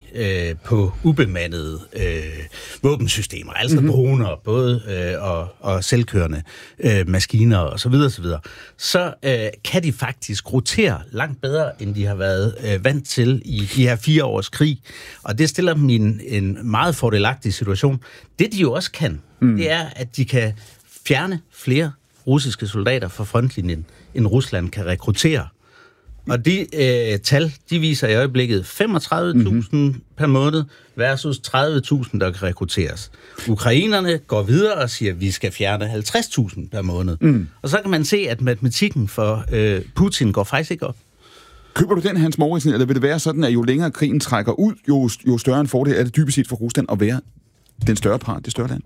på ubemandede våbensystemer, altså droner, både og selvkørende maskiner osv., så kan de faktisk rotere langt bedre, end de har været vant til i de her 4 års krig. Og det stiller dem i en meget fordelagtig situation. Det de jo også kan, det er, at de kan fjerne flere russiske soldater fra frontlinjen, end Rusland kan rekruttere. Og de tal, de viser i øjeblikket 35.000 per måned versus 30.000, der kan rekrutteres. Ukrainerne går videre og siger, at vi skal fjerne 50.000 per måned. Og så kan man se, at matematikken for Putin går faktisk ikke op. Køber du den, Hans Mouritsen, eller vil det være sådan, at jo længere krigen trækker ud, jo større en fordel er det dybest set for Rusland at være den større part, det større land?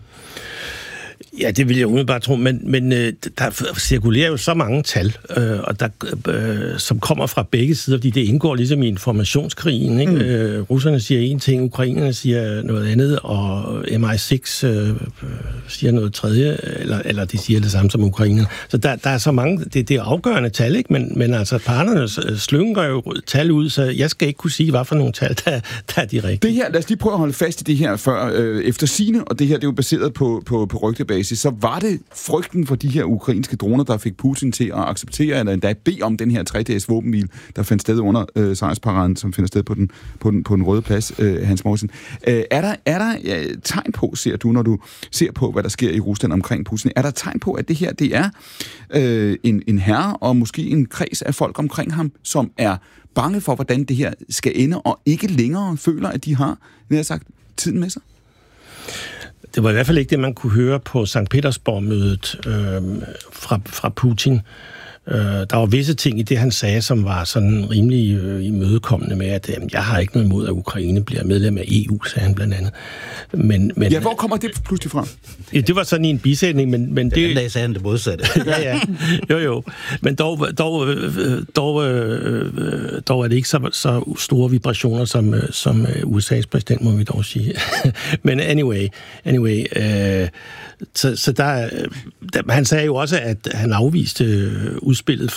Ja, det vil jeg umiddelbart tro, men der cirkulerer jo så mange tal, og som kommer fra begge sider, fordi det indgår ligesom i informationskrigen. Ikke? Russerne siger en ting, ukrainerne siger noget andet, og MI6 siger noget tredje, eller de siger det samme som ukrainerne. Så der er så mange, det er afgørende tal, ikke? Men altså parterne slynger jo tal ud, så jeg skal ikke kunne sige, hvad for nogle tal, der er de rigtige. Det her, lad os lige prøve at holde fast i det her før, efter sigende, og det her det er jo baseret på rygtebasis, så var det frygten for de her ukrainske droner, der fik Putin til at acceptere, eller endda bede om den her 3-dages våbenhvile, der fandt sted under sejrsparaden, som finder sted på den Røde Plads, Hans Mouritsen. Er der tegn på, ser du, når du ser på, hvad der sker i Rusland omkring Putin, er der tegn på, at det her, det er en herre, og måske en kreds af folk omkring ham, som er bange for, hvordan det her skal ende, og ikke længere føler, at de har, nær sagt, tiden med sig? Det var i hvert fald ikke det, man kunne høre på Sankt Petersborg-mødet fra Putin. Der var visse ting i det, han sagde, som var sådan rimelig imødekommende med, at jeg har ikke noget imod, at Ukraine bliver medlem af EU, sagde han blandt andet. Men, ja, hvor kommer det pludselig fra? Ja, det var sådan i en bisætning, men det... Den dag sagde han det modsatte. ja. Jo. Men dog er det ikke så store vibrationer, som USA's præsident, må vi dog sige. Men anyway, så han sagde jo også, at han afviste udspillet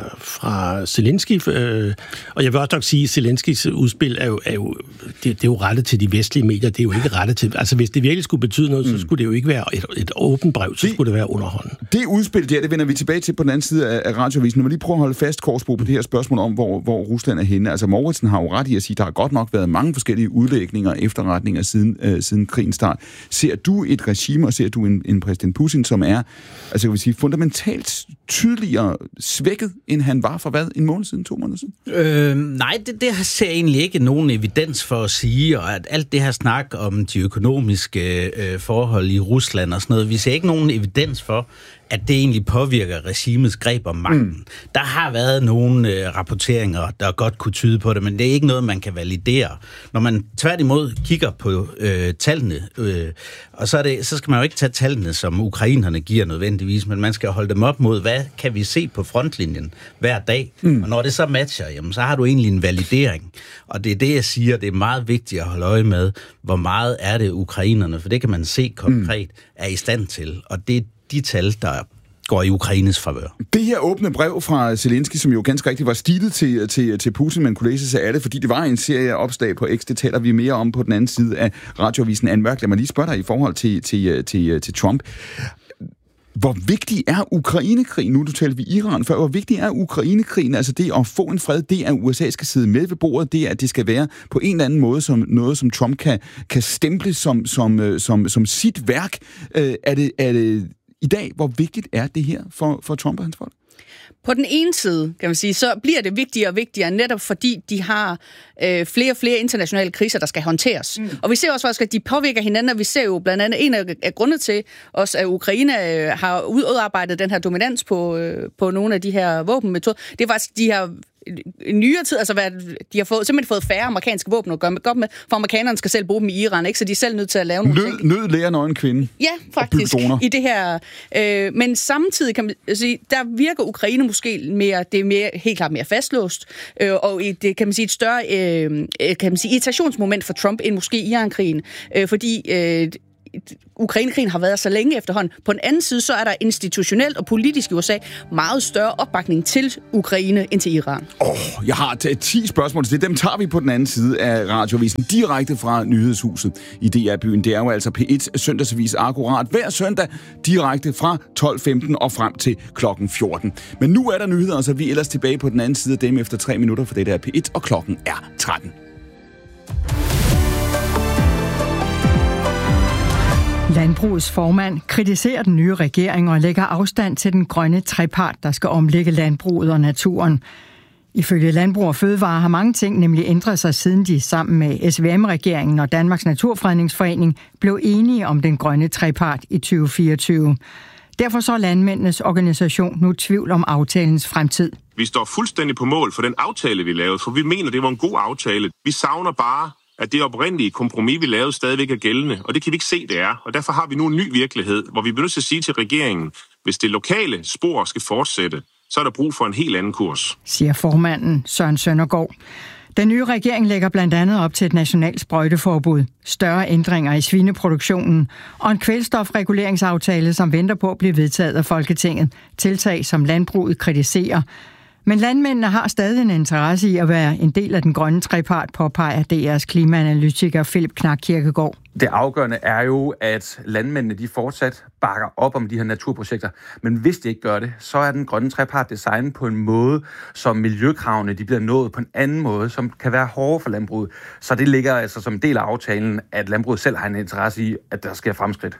fra Zelensky, og jeg vil også nok sige, at Zelenskys udspil er jo rettet til de vestlige medier, det er jo ikke rettet til... Altså, hvis det virkelig skulle betyde noget, så skulle det jo ikke være et åbent brev, så skulle det være underhånden. Det udspil der, det vender vi tilbage til på den anden side af radiovisen. Når vi lige prøver at holde fast, Korsbro, på det her spørgsmål om, hvor Rusland er henne. Altså, Mouritsen har jo ret i at sige, at der har godt nok været mange forskellige udlægninger og efterretninger siden krigens start. Ser du et regime, og ser du en præsident Putin, som er, altså jeg vil sige, fundamentalt tydeligere svækket, end han var for en måned siden, 2 måneder siden? Nej, det ser egentlig ikke nogen evidens for at sige, og at alt det her snak om de økonomiske forhold i Rusland og sådan noget, vi ser ikke nogen evidens for, at det egentlig påvirker regimets greb om magten. Der har været nogle rapporteringer, der godt kunne tyde på det, men det er ikke noget, man kan validere. Når man tværtimod kigger på tallene, og så skal man jo ikke tage tallene, som ukrainerne giver nødvendigvis, men man skal holde dem op mod, hvad kan vi se på frontlinjen hver dag. Og når det så matcher, jamen, så har du egentlig en validering. Og det er det, jeg siger, det er meget vigtigt at holde øje med, hvor meget er det ukrainerne, for det kan man se konkret, er i stand til. Og det er de tal, der går i Ukraines favør. Det her åbne brev fra Zelensky, som jo ganske rigtigt var stilet til Putin, men kunne læses af det, fordi det var en serie af opslag på X, det taler vi mere om på den anden side af radiovisen. Anne Mørk, lad mig lige spørge dig i forhold til Trump. Hvor vigtig er Ukrainekrigen? Nu talte vi Iran før. Hvor vigtig er Ukrainekrigen? Altså det at få en fred, det at USA skal sidde med ved bordet, det at det skal være på en eller anden måde som noget, som Trump kan stemple som sit værk. Er det i dag, hvor vigtigt er det her for Trump og hans folk? På den ene side, kan man sige, så bliver det vigtigere og vigtigere, netop fordi de har flere og flere internationale kriser, der skal håndteres. Og vi ser også faktisk, at de påvirker hinanden, og vi ser jo blandt andet en af grunde til også, at Ukraine har udarbejdet den her dominans på nogle af de her våbenmetoder. Det er faktisk, de har nyere tid, altså de har simpelthen fået færre amerikanske våben at gøre godt med, for amerikanerne skal selv bruge dem i Iran, ikke? Så de er selv nødt til at lave nogle ting. Nød lærer nøgen kvinde. Ja, faktisk. I det her. Men samtidig kan man sige, der virker Ukraine måske mere, det er mere, helt klart mere fastlåst, og det kan man sige et større kan man sige, irritationsmoment for Trump end måske Iran-krigen, fordi Ukrainekrigen har været så længe efterhånden. På den anden side, så er der institutionelt og politisk i USA meget større opbakning til Ukraine end til Iran. Jeg har 10 spørgsmål til det. Dem tager vi på den anden side af radioavisen, direkte fra Nyhedshuset i DR-byen. Det er jo altså P1 søndagsavis akkurat hver søndag, direkte fra 12:15 og frem til klokken 14. Men nu er der nyheder, så vi er ellers tilbage på den anden side af dem efter 3 minutter, for det er P1, og klokken er 13. Landbrugets formand kritiserer den nye regering og lægger afstand til den grønne trepart, der skal omlægge landbruget og naturen. Ifølge Landbrug og Fødevare har mange ting nemlig ændret sig, siden de sammen med SVM-regeringen og Danmarks Naturfredningsforening blev enige om den grønne trepart i 2024. Derfor så er landmændenes organisation nu tvivl om aftalens fremtid. Vi står fuldstændig på mål for den aftale, vi lavede, for vi mener, det var en god aftale. Vi savner bare, at det oprindelige kompromis, vi lavede, stadigvæk er gældende, og det kan vi ikke se, det er. Og derfor har vi nu en ny virkelighed, hvor vi bliver nødt til at sige til regeringen, hvis det lokale spor skal fortsætte, så er der brug for en helt anden kurs, siger formanden Søren Søndergaard. Den nye regering lægger blandt andet op til et nationalt sprøjteforbud, større ændringer i svineproduktionen og en kvælstofreguleringsaftale, som venter på at blive vedtaget af Folketinget. Tiltag, som landbruget kritiserer. Men landmændene har stadig en interesse i at være en del af den grønne trepart, påpeger DR's klimaanalytiker Philip Knak Kirkegaard. Det afgørende er jo, at landmændene de fortsat bakker op om de her naturprojekter. Men hvis de ikke gør det, så er den grønne trepart designet på en måde, som miljøkravene de bliver nået på en anden måde, som kan være hårdere for landbruget. Så det ligger altså som en del af aftalen, at landbruget selv har en interesse i, at der sker fremskridt.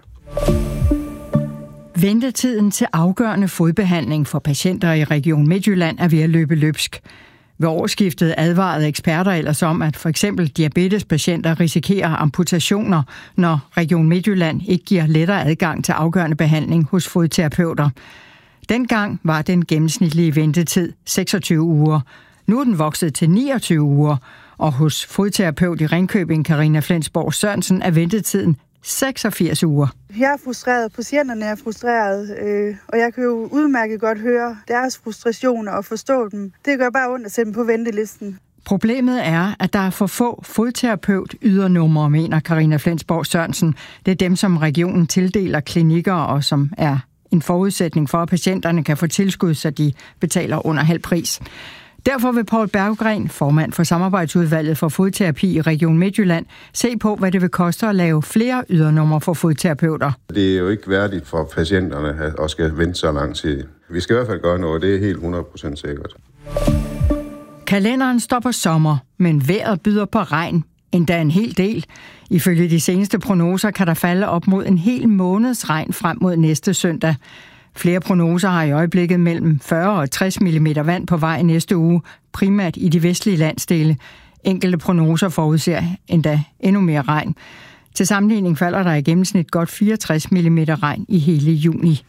Ventetiden til afgørende fodbehandling for patienter i Region Midtjylland er ved at løbe løbsk. Ved årsskiftet advarede eksperter ellers om, at for eksempel diabetespatienter risikerer amputationer, når Region Midtjylland ikke giver lettere adgang til afgørende behandling hos fodterapeuter. Dengang var den gennemsnitlige ventetid 26 uger. Nu er den vokset til 29 uger, og hos fodterapeut i Ringkøbing, Karina Flensborg Sørensen, er ventetiden 86 uger. Jeg er frustreret, patienterne er frustreret, og jeg kan jo udmærket godt høre deres frustrationer og forstå dem. Det gør bare ondt at sætte dem på ventelisten. Problemet er, at der er for få fodterapeut-ydernumre, mener Karina Flensborg Sørensen. Det er dem, som regionen tildeler klinikker, og som er en forudsætning for, at patienterne kan få tilskud, så de betaler under halv pris. Derfor vil Poul Berggren, formand for samarbejdsudvalget for fodterapi i Region Midtjylland, se på, hvad det vil koste at lave flere ydernumre for fodterapeuter. Det er jo ikke værdigt for patienterne at skal vente så lang tid. Vi skal i hvert fald gøre noget, det er helt 100% sikkert. Kalenderen står på sommer, men vejret byder på regn. Endda en hel del. Ifølge de seneste prognoser kan der falde op mod en hel måneds regn frem mod næste søndag. Flere prognoser har i øjeblikket mellem 40 og 60 mm vand på vej næste uge, primært i de vestlige landsdele. Enkelte prognoser forudser endda endnu mere regn. Til sammenligning falder der i gennemsnit godt 64 mm regn i hele juni.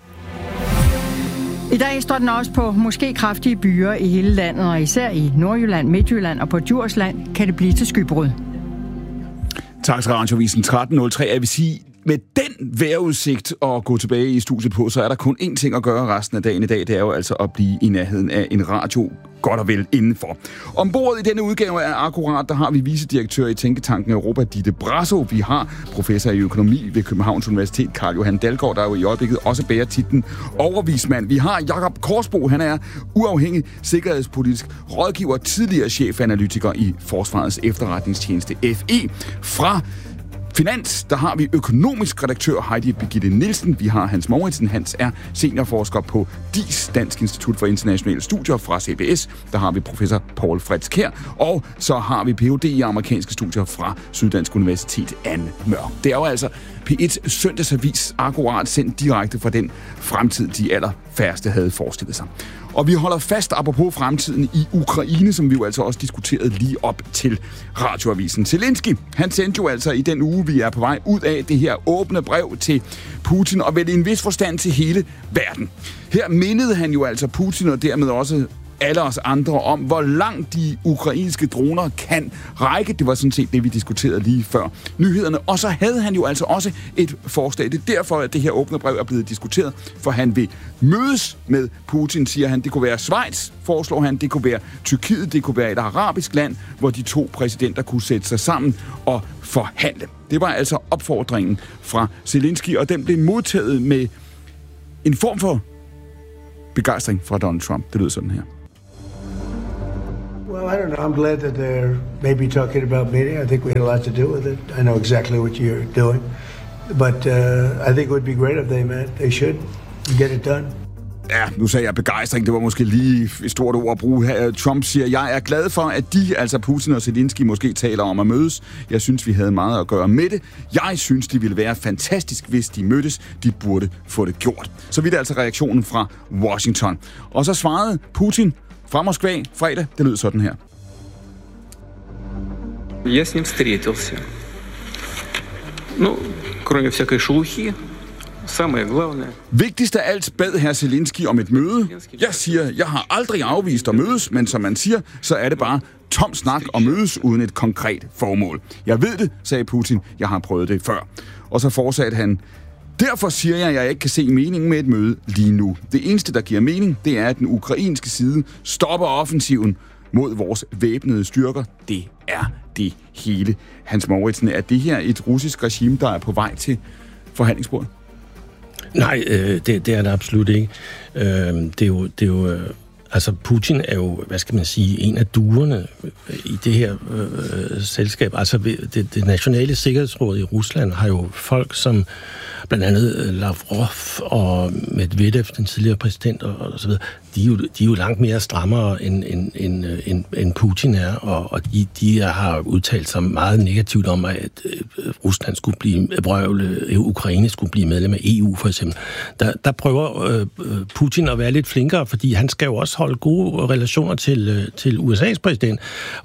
I dag står den også på måske kraftige byer i hele landet, og især i Nordjylland, Midtjylland og på Djursland kan det blive til skybrud. Tak til radioavisen 1303. Jeg vil sige, med den vejrudsigt at gå tilbage i studiet på, så er der kun én ting at gøre resten af dagen i dag. Det er jo altså at blive i nærheden af en radio godt og vel indenfor. Ombordet i denne udgave af Akkurat, der har vi vicedirektør i Tænketanken Europa, Ditte Brasso. Vi har professor i økonomi ved Københavns Universitet, Carl Johan Dalgaard, der jo i øjeblikket også bærer titlen overvismand. Vi har Jakob Korsbo, han er uafhængig sikkerhedspolitisk rådgiver, tidligere chefanalytiker i Forsvarets Efterretningstjeneste FE. Fra Finans, der har vi økonomisk redaktør Heidi Birgitte Nielsen. Vi har Hans Mouritsen. Hans er seniorforsker på DIS, Dansk Institut for Internationale Studier fra CBS. Der har vi professor Paul Fritz Kjær. Og så har vi Ph.D. i amerikanske studier fra Syddansk Universitet, Anne Mørk. Det er jo altså P1 søndagsavis akkurat sendt direkte fra den fremtid, de allerfærreste havde forestillet sig. Og vi holder fast apropos fremtiden i Ukraine, som vi jo altså også diskuterede lige op til radioavisen. Zelensky, han sendte jo altså i den uge, vi er på vej ud af, det her åbne brev til Putin, og vel i en vis forstand til hele verden. Her mindede han jo altså Putin og dermed også alle os andre om, hvor langt de ukrainske droner kan række. Det var sådan set det, vi diskuterede lige før nyhederne. Og så havde han jo altså også et forslag. Det er derfor, at det her åbne brev er blevet diskuteret, for han vil mødes med Putin, siger han. Det kunne være Schweiz, foreslår han. Det kunne være Tyrkiet, det kunne være et arabisk land, hvor de to præsidenter kunne sætte sig sammen og forhandle. Det var altså opfordringen fra Zelensky, og den blev modtaget med en form for begejstring fra Donald Trump. Det lyder sådan her. Well, I don't know. I'm glad that they're maybe talking about meeting. I think we had a lot to do with it. I know exactly what you're doing. But I think it would be great if they met. They should get it done. Ja, nu sagde jeg begejstring. Det var måske lige et stort ord at bruge her. Trump siger, jeg er glad for, at de, altså Putin og Zelensky, måske taler om at mødes. Jeg synes, vi havde meget at gøre med det. Jeg synes, det ville være fantastisk, hvis de mødtes. De burde få det gjort. Så vidt altså reaktionen fra Washington. Og så svarede Putin fra Moskva fredag. Det lød sådan her. Я с ним встретился. Ну, кроме всякой шелухи, самое главное. Vigtigst af alt bad hr. Zelensky om et møde. Jeg siger, jeg har aldrig afvist at mødes, men som man siger, så er det bare tom snak og mødes uden et konkret formål. Jeg ved det, sagde Putin. Jeg har prøvet det før. Og så fortsatte han. Derfor siger jeg, at jeg ikke kan se meningen med et møde lige nu. Det eneste, der giver mening, det er, at den ukrainske side stopper offensiven mod vores væbnede styrker. Det er det hele. Hans Mouritsen, er det her et russisk regime, der er på vej til forhandlingsbordet? Nej, det er det absolut ikke. Det er jo altså Putin er jo, hvad skal man sige, en af duerne i det her selskab. Altså det nationale sikkerhedsråd i Rusland har jo folk som blandt andet Lavrov og Medvedev, den tidligere præsident og så videre. De er jo langt mere strammere end Putin er, og de har udtalt sig meget negativt om, at Rusland skulle blive Ukraine skulle blive medlem af EU for eksempel. Der prøver Putin at være lidt flinkere, fordi han skal jo også holde gode relationer til USA's præsident,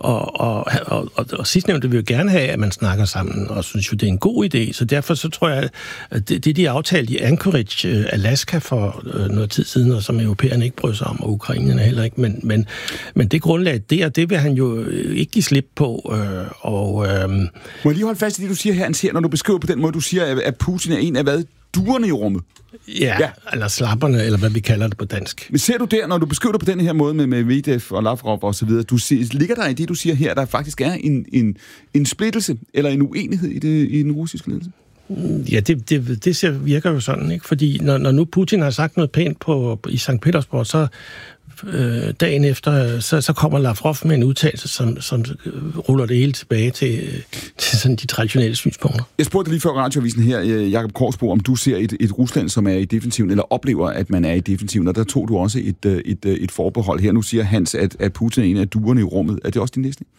og sidstnævnte vil jo gerne have, at man snakker sammen, og synes jo, det er en god idé, så derfor så tror jeg, at det de aftalte i Anchorage, Alaska for noget tid siden, og som europæerne ikke brød sig om, og ukrainerne heller ikke, men det grundlag, det vil han jo ikke give slip på. Må jeg lige holde fast i det, du siger her, når du beskriver på den måde, du siger, at Putin er en af duerne i rummet? Ja, eller slapperne, eller hvad vi kalder det på dansk. Men ser du der, når du beskriver det på den her måde med Medvedev og Lavrov og så videre, ligger der i det, du siger her, der faktisk er en splittelse eller en uenighed i den russiske ledelse? Ja, det virker jo sådan, ikke? Fordi når nu Putin har sagt noget pænt i Sankt Petersborg, så dagen efter, så kommer Lavrov med en udtalelse, som ruller det hele tilbage til sådan de traditionelle synspunkter. Jeg spurgte lige før radioavisen her, Jakob Korsbo, om du ser et Rusland, som er i defensiven, eller oplever, at man er i defensiven, og der tog du også et forbehold her. Nu siger Hans, at Putin er en af duerne i rummet. Er det også din næste?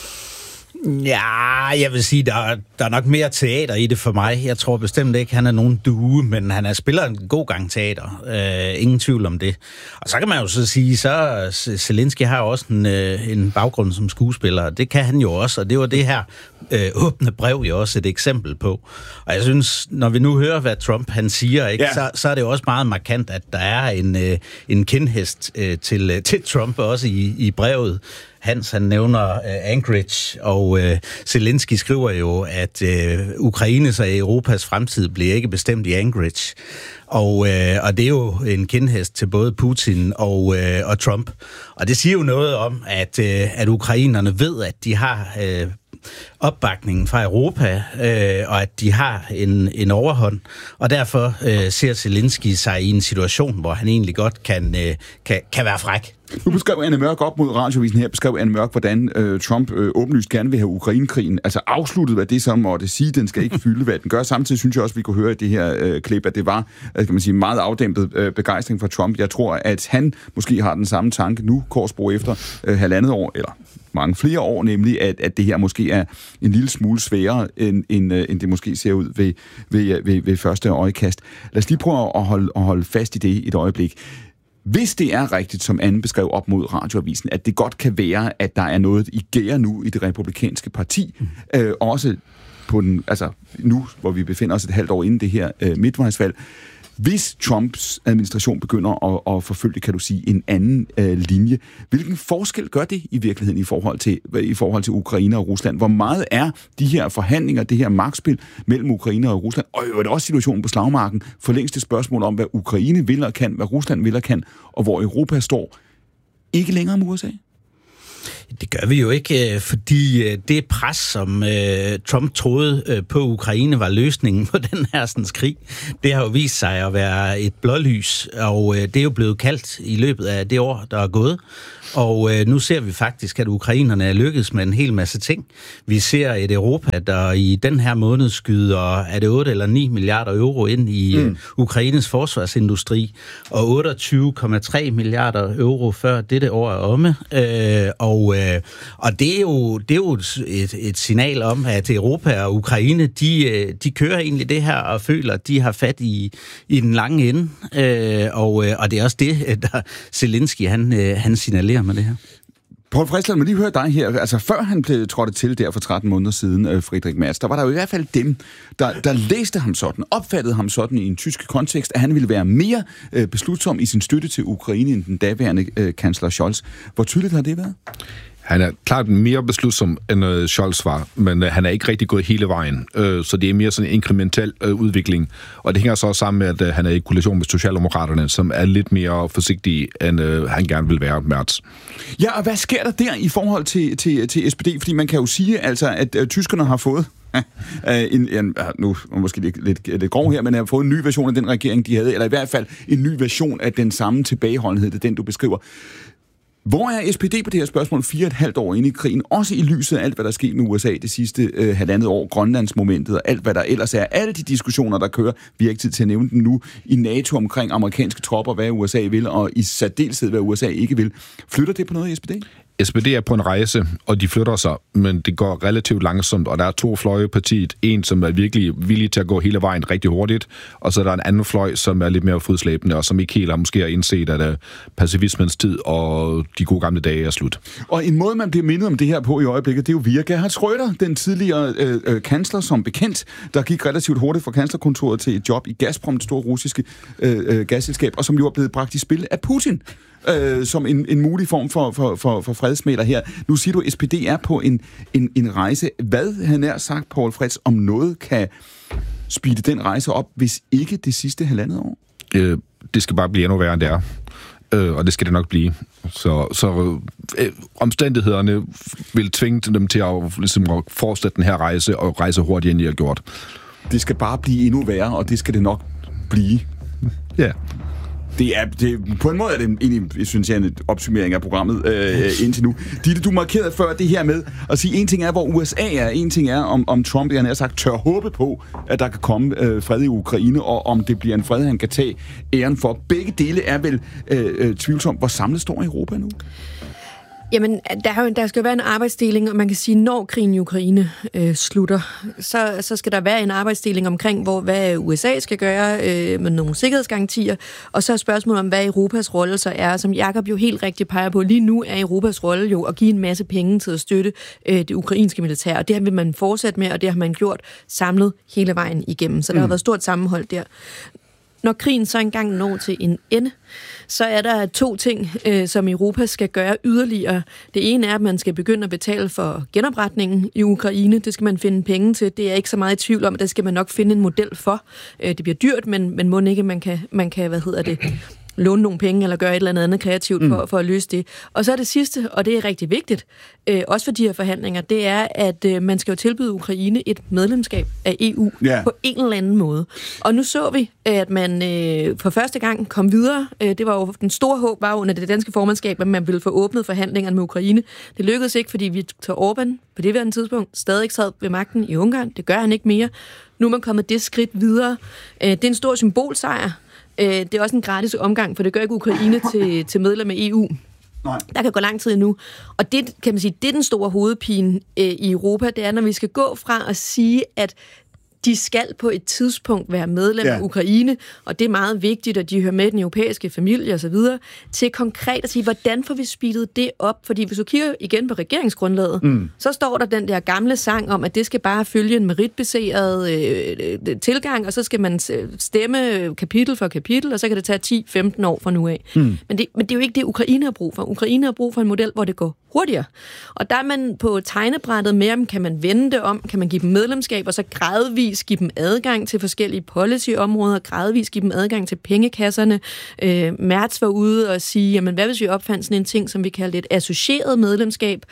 Ja, jeg vil sige, der er nok mere teater i det for mig. Jeg tror bestemt ikke, han er nogen due, men han spiller en god gang teater. Ingen tvivl om det. Og så kan man jo så sige, så Zelensky har også en baggrund som skuespiller. Det kan han jo også, og det var det her åbne brev jo også et eksempel på. Og jeg synes, når vi nu hører, hvad Trump han siger, ikke, så er det jo også meget markant, at der er en kindhest til Trump også i brevet. Han nævner Anchorage, og Zelensky skriver jo, at Ukraines og Europas fremtid bliver ikke bestemt i Anchorage. Og det er jo en kindhest til både Putin og Trump. Og det siger jo noget om, at ukrainerne ved, at de har opbakningen fra Europa, og at de har en overhånd. Og derfor ser Zelensky sig i en situation, hvor han egentlig godt kan være fræk. Nu beskrev Anne Mørk op mod radioavisen her, beskrev Anne Mørk, hvordan Trump åbenlyst gerne vil have Ukrainekrigen, altså afsluttet, hvad det så måtte sige, den skal ikke fylde, hvad den gør. Samtidig synes jeg også, vi kunne høre i det her klip, at det var, kan man sige, meget afdæmpet begejstring for Trump. Jeg tror, at han måske har den samme tanke nu, Korsbro, efter halvandet år, eller mange flere år, nemlig at det her måske er en lille smule sværere, end det måske ser ud ved første øjekast. Lad os lige prøve at holde fast i det et øjeblik. Hvis det er rigtigt, som Anne beskrev op mod radioavisen, at det godt kan være, at der er noget i gære nu i det republikanske parti, også på den, altså nu, hvor vi befinder os et halvt år inden det her midtvejsvalg, Hvis Trumps administration begynder at forfølge, kan du sige, en anden linje, hvilken forskel gør det i virkeligheden i forhold til Ukraine og Rusland? Hvor meget er de her forhandlinger, det her magtspil mellem Ukraine og Rusland, og jo også situationen på slagmarken, for længst et spørgsmål om, hvad Ukraine vil og kan, hvad Rusland vil og kan, og hvor Europa står, ikke længere med USA? Det gør vi jo ikke, fordi det pres, som Trump troede på Ukraine var løsningen på den her krig, det har jo vist sig at være et blålys, og det er jo blevet kaldt i løbet af det år, der er gået. Og nu ser vi faktisk, at ukrainerne er lykkedes med en hel masse ting. Vi ser et Europa, der i den her måned skyder, er det 8 eller 9 milliarder euro ind i Ukraines forsvarsindustri, og 28,3 milliarder euro før dette år er omme. Og det er jo et signal om, at Europa og Ukraine, de kører egentlig det her og føler, at de har fat i den lange ende. Og det er også det, der Zelensky han signalerer med det her. Poul Friis, lad mig lige høre dig her. Altså, før han blev trådt til der for 13 måneder siden, Friedrich Merz, der var der jo i hvert fald dem, der læste ham sådan, opfattede ham sådan i en tysk kontekst, at han ville være mere beslutsom i sin støtte til Ukraine end den daværende kansler Scholz. Hvor tydeligt har det været? Han er klart mere beslutsom, end Scholz var, men han er ikke rigtig gået hele vejen. Så det er mere sådan en inkrementel udvikling. Og det hænger så sammen med, at han er i koalition med Socialdemokraterne, som er lidt mere forsigtige, end han gerne vil være, Merz. Ja, og hvad sker der der i forhold til SPD? Fordi man kan jo sige, altså, at tyskerne har fået nu måske lidt grov her, men har fået en ny version af den regering, de havde, eller i hvert fald en ny version af den samme tilbageholdenhed, det er den, du beskriver. Hvor er SPD på det her spørgsmål 4,5 år inde i krigen, også i lyset af alt, hvad der er sket med USA det sidste halvandet år, Grønlandsmomentet og alt, hvad der ellers er, alle de diskussioner, der kører, vi har ikke tid til at nævne dem nu, i NATO omkring amerikanske tropper, hvad USA vil, og i særdeleshed, hvad USA ikke vil. Flytter det på noget i SPD? SPD er på en rejse, og de flytter sig, men det går relativt langsomt, og der er 2 fløje i partiet. En, som er virkelig villig til at gå hele vejen rigtig hurtigt, og så er der en anden fløj, som er lidt mere fodslæbende, og som ikke helt har måske indset, at pacifismens tid og de gode gamle dage er slut. Og en måde, man bliver mindet om det her på i øjeblikket, det er jo via Gerhard Schröder, den tidligere kansler, som bekendt, der gik relativt hurtigt fra kanslerkontoret til et job i Gazprom, det store russiske gasselskab, og som jo er blevet bragt i spil af Putin. Som en mulig form for fredsmægler her. Nu siger du, at SPD er på en rejse. Hvad, han er sagt, Poul Friis, om noget kan speede den rejse op, hvis ikke det sidste halvandet år? Det skal bare blive endnu værre, end det er. Og det skal det nok blive. Så omstændighederne vil tvinge dem til at fortsætte den her rejse, og rejse hurtigere, end de har gjort. Det skal bare blive endnu værre, og det skal det nok blive. Ja. Det på en måde er det egentlig, synes jeg, en opsummering af programmet indtil nu. Ditte, du markerede før det her med at sige, en ting er, hvor USA er, en ting er, om Trump, jeg har sagt, tør håbe på, at der kan komme fred i Ukraine, og om det bliver en fred, han kan tage æren for. Begge dele er vel tvivlsomt. Hvor samlet står Europa nu? Jamen, der skal jo være en arbejdsdeling, og man kan sige, når krigen i Ukraine slutter, så skal der være en arbejdsdeling omkring, hvad USA skal gøre med nogle sikkerhedsgarantier, og så er spørgsmålet om, hvad Europas rolle så er. Som Jakob jo helt rigtigt peger på, lige nu er Europas rolle jo at give en masse penge til at støtte det ukrainske militær, og det vil man fortsætte med, og det har man gjort samlet hele vejen igennem. Så der har været stort sammenhold der. Når krigen så engang når til en ende, så er der 2 ting, som Europa skal gøre yderligere. Det ene er, at man skal begynde at betale for genopretningen i Ukraine. Det skal man finde penge til. Det er jeg ikke så meget i tvivl om, at der skal man nok finde en model for. Det bliver dyrt, men må ikke, man kan låne nogle penge eller gøre et eller andet kreativt for at løse det. Og så er det sidste, og det er rigtig vigtigt, også for de her forhandlinger, det er, at man skal jo tilbyde Ukraine et medlemskab af EU på en eller anden måde. Og nu så vi, at man for første gang kom videre. Det var jo den store håb var under det danske formandskab, at man ville få åbnet forhandlingerne med Ukraine. Det lykkedes ikke, fordi Viktor Orbán på det værende tidspunkt stadig ikke sad ved magten i Ungarn. Det gør han ikke mere. Nu er man kommet det skridt videre. Det er en stor symbolsejr. Det er også en gratis omgang, for det gør ikke Ukraine til medlem af EU. Nej. Der kan gå lang tid endnu. Og det, kan man sige, det er den store hovedpine i Europa, det er, når vi skal gå fra at sige, at de skal på et tidspunkt være medlem af Ukraine, og det er meget vigtigt, at de hører med den europæiske familie osv., til konkret at sige, hvordan får vi speedet det op? Fordi hvis du kigger igen på regeringsgrundlaget, så står der den der gamle sang om, at det skal bare følge en meritbaseret tilgang, og så skal man stemme kapitel for kapitel, og så kan det tage 10-15 år fra nu af. Men det er jo ikke det, Ukraine har brug for. Ukraine har brug for en model, hvor det går hurtigere. Og der er man på tegnebrættet med, om kan man vende det om, kan man give dem medlemskab, og så gradvis give dem adgang til forskellige policyområder, gradvis give dem adgang til pengekasserne. Merz var ude og sige, jamen hvad hvis vi opfandt sådan en ting, som vi kaldte et associeret medlemskab?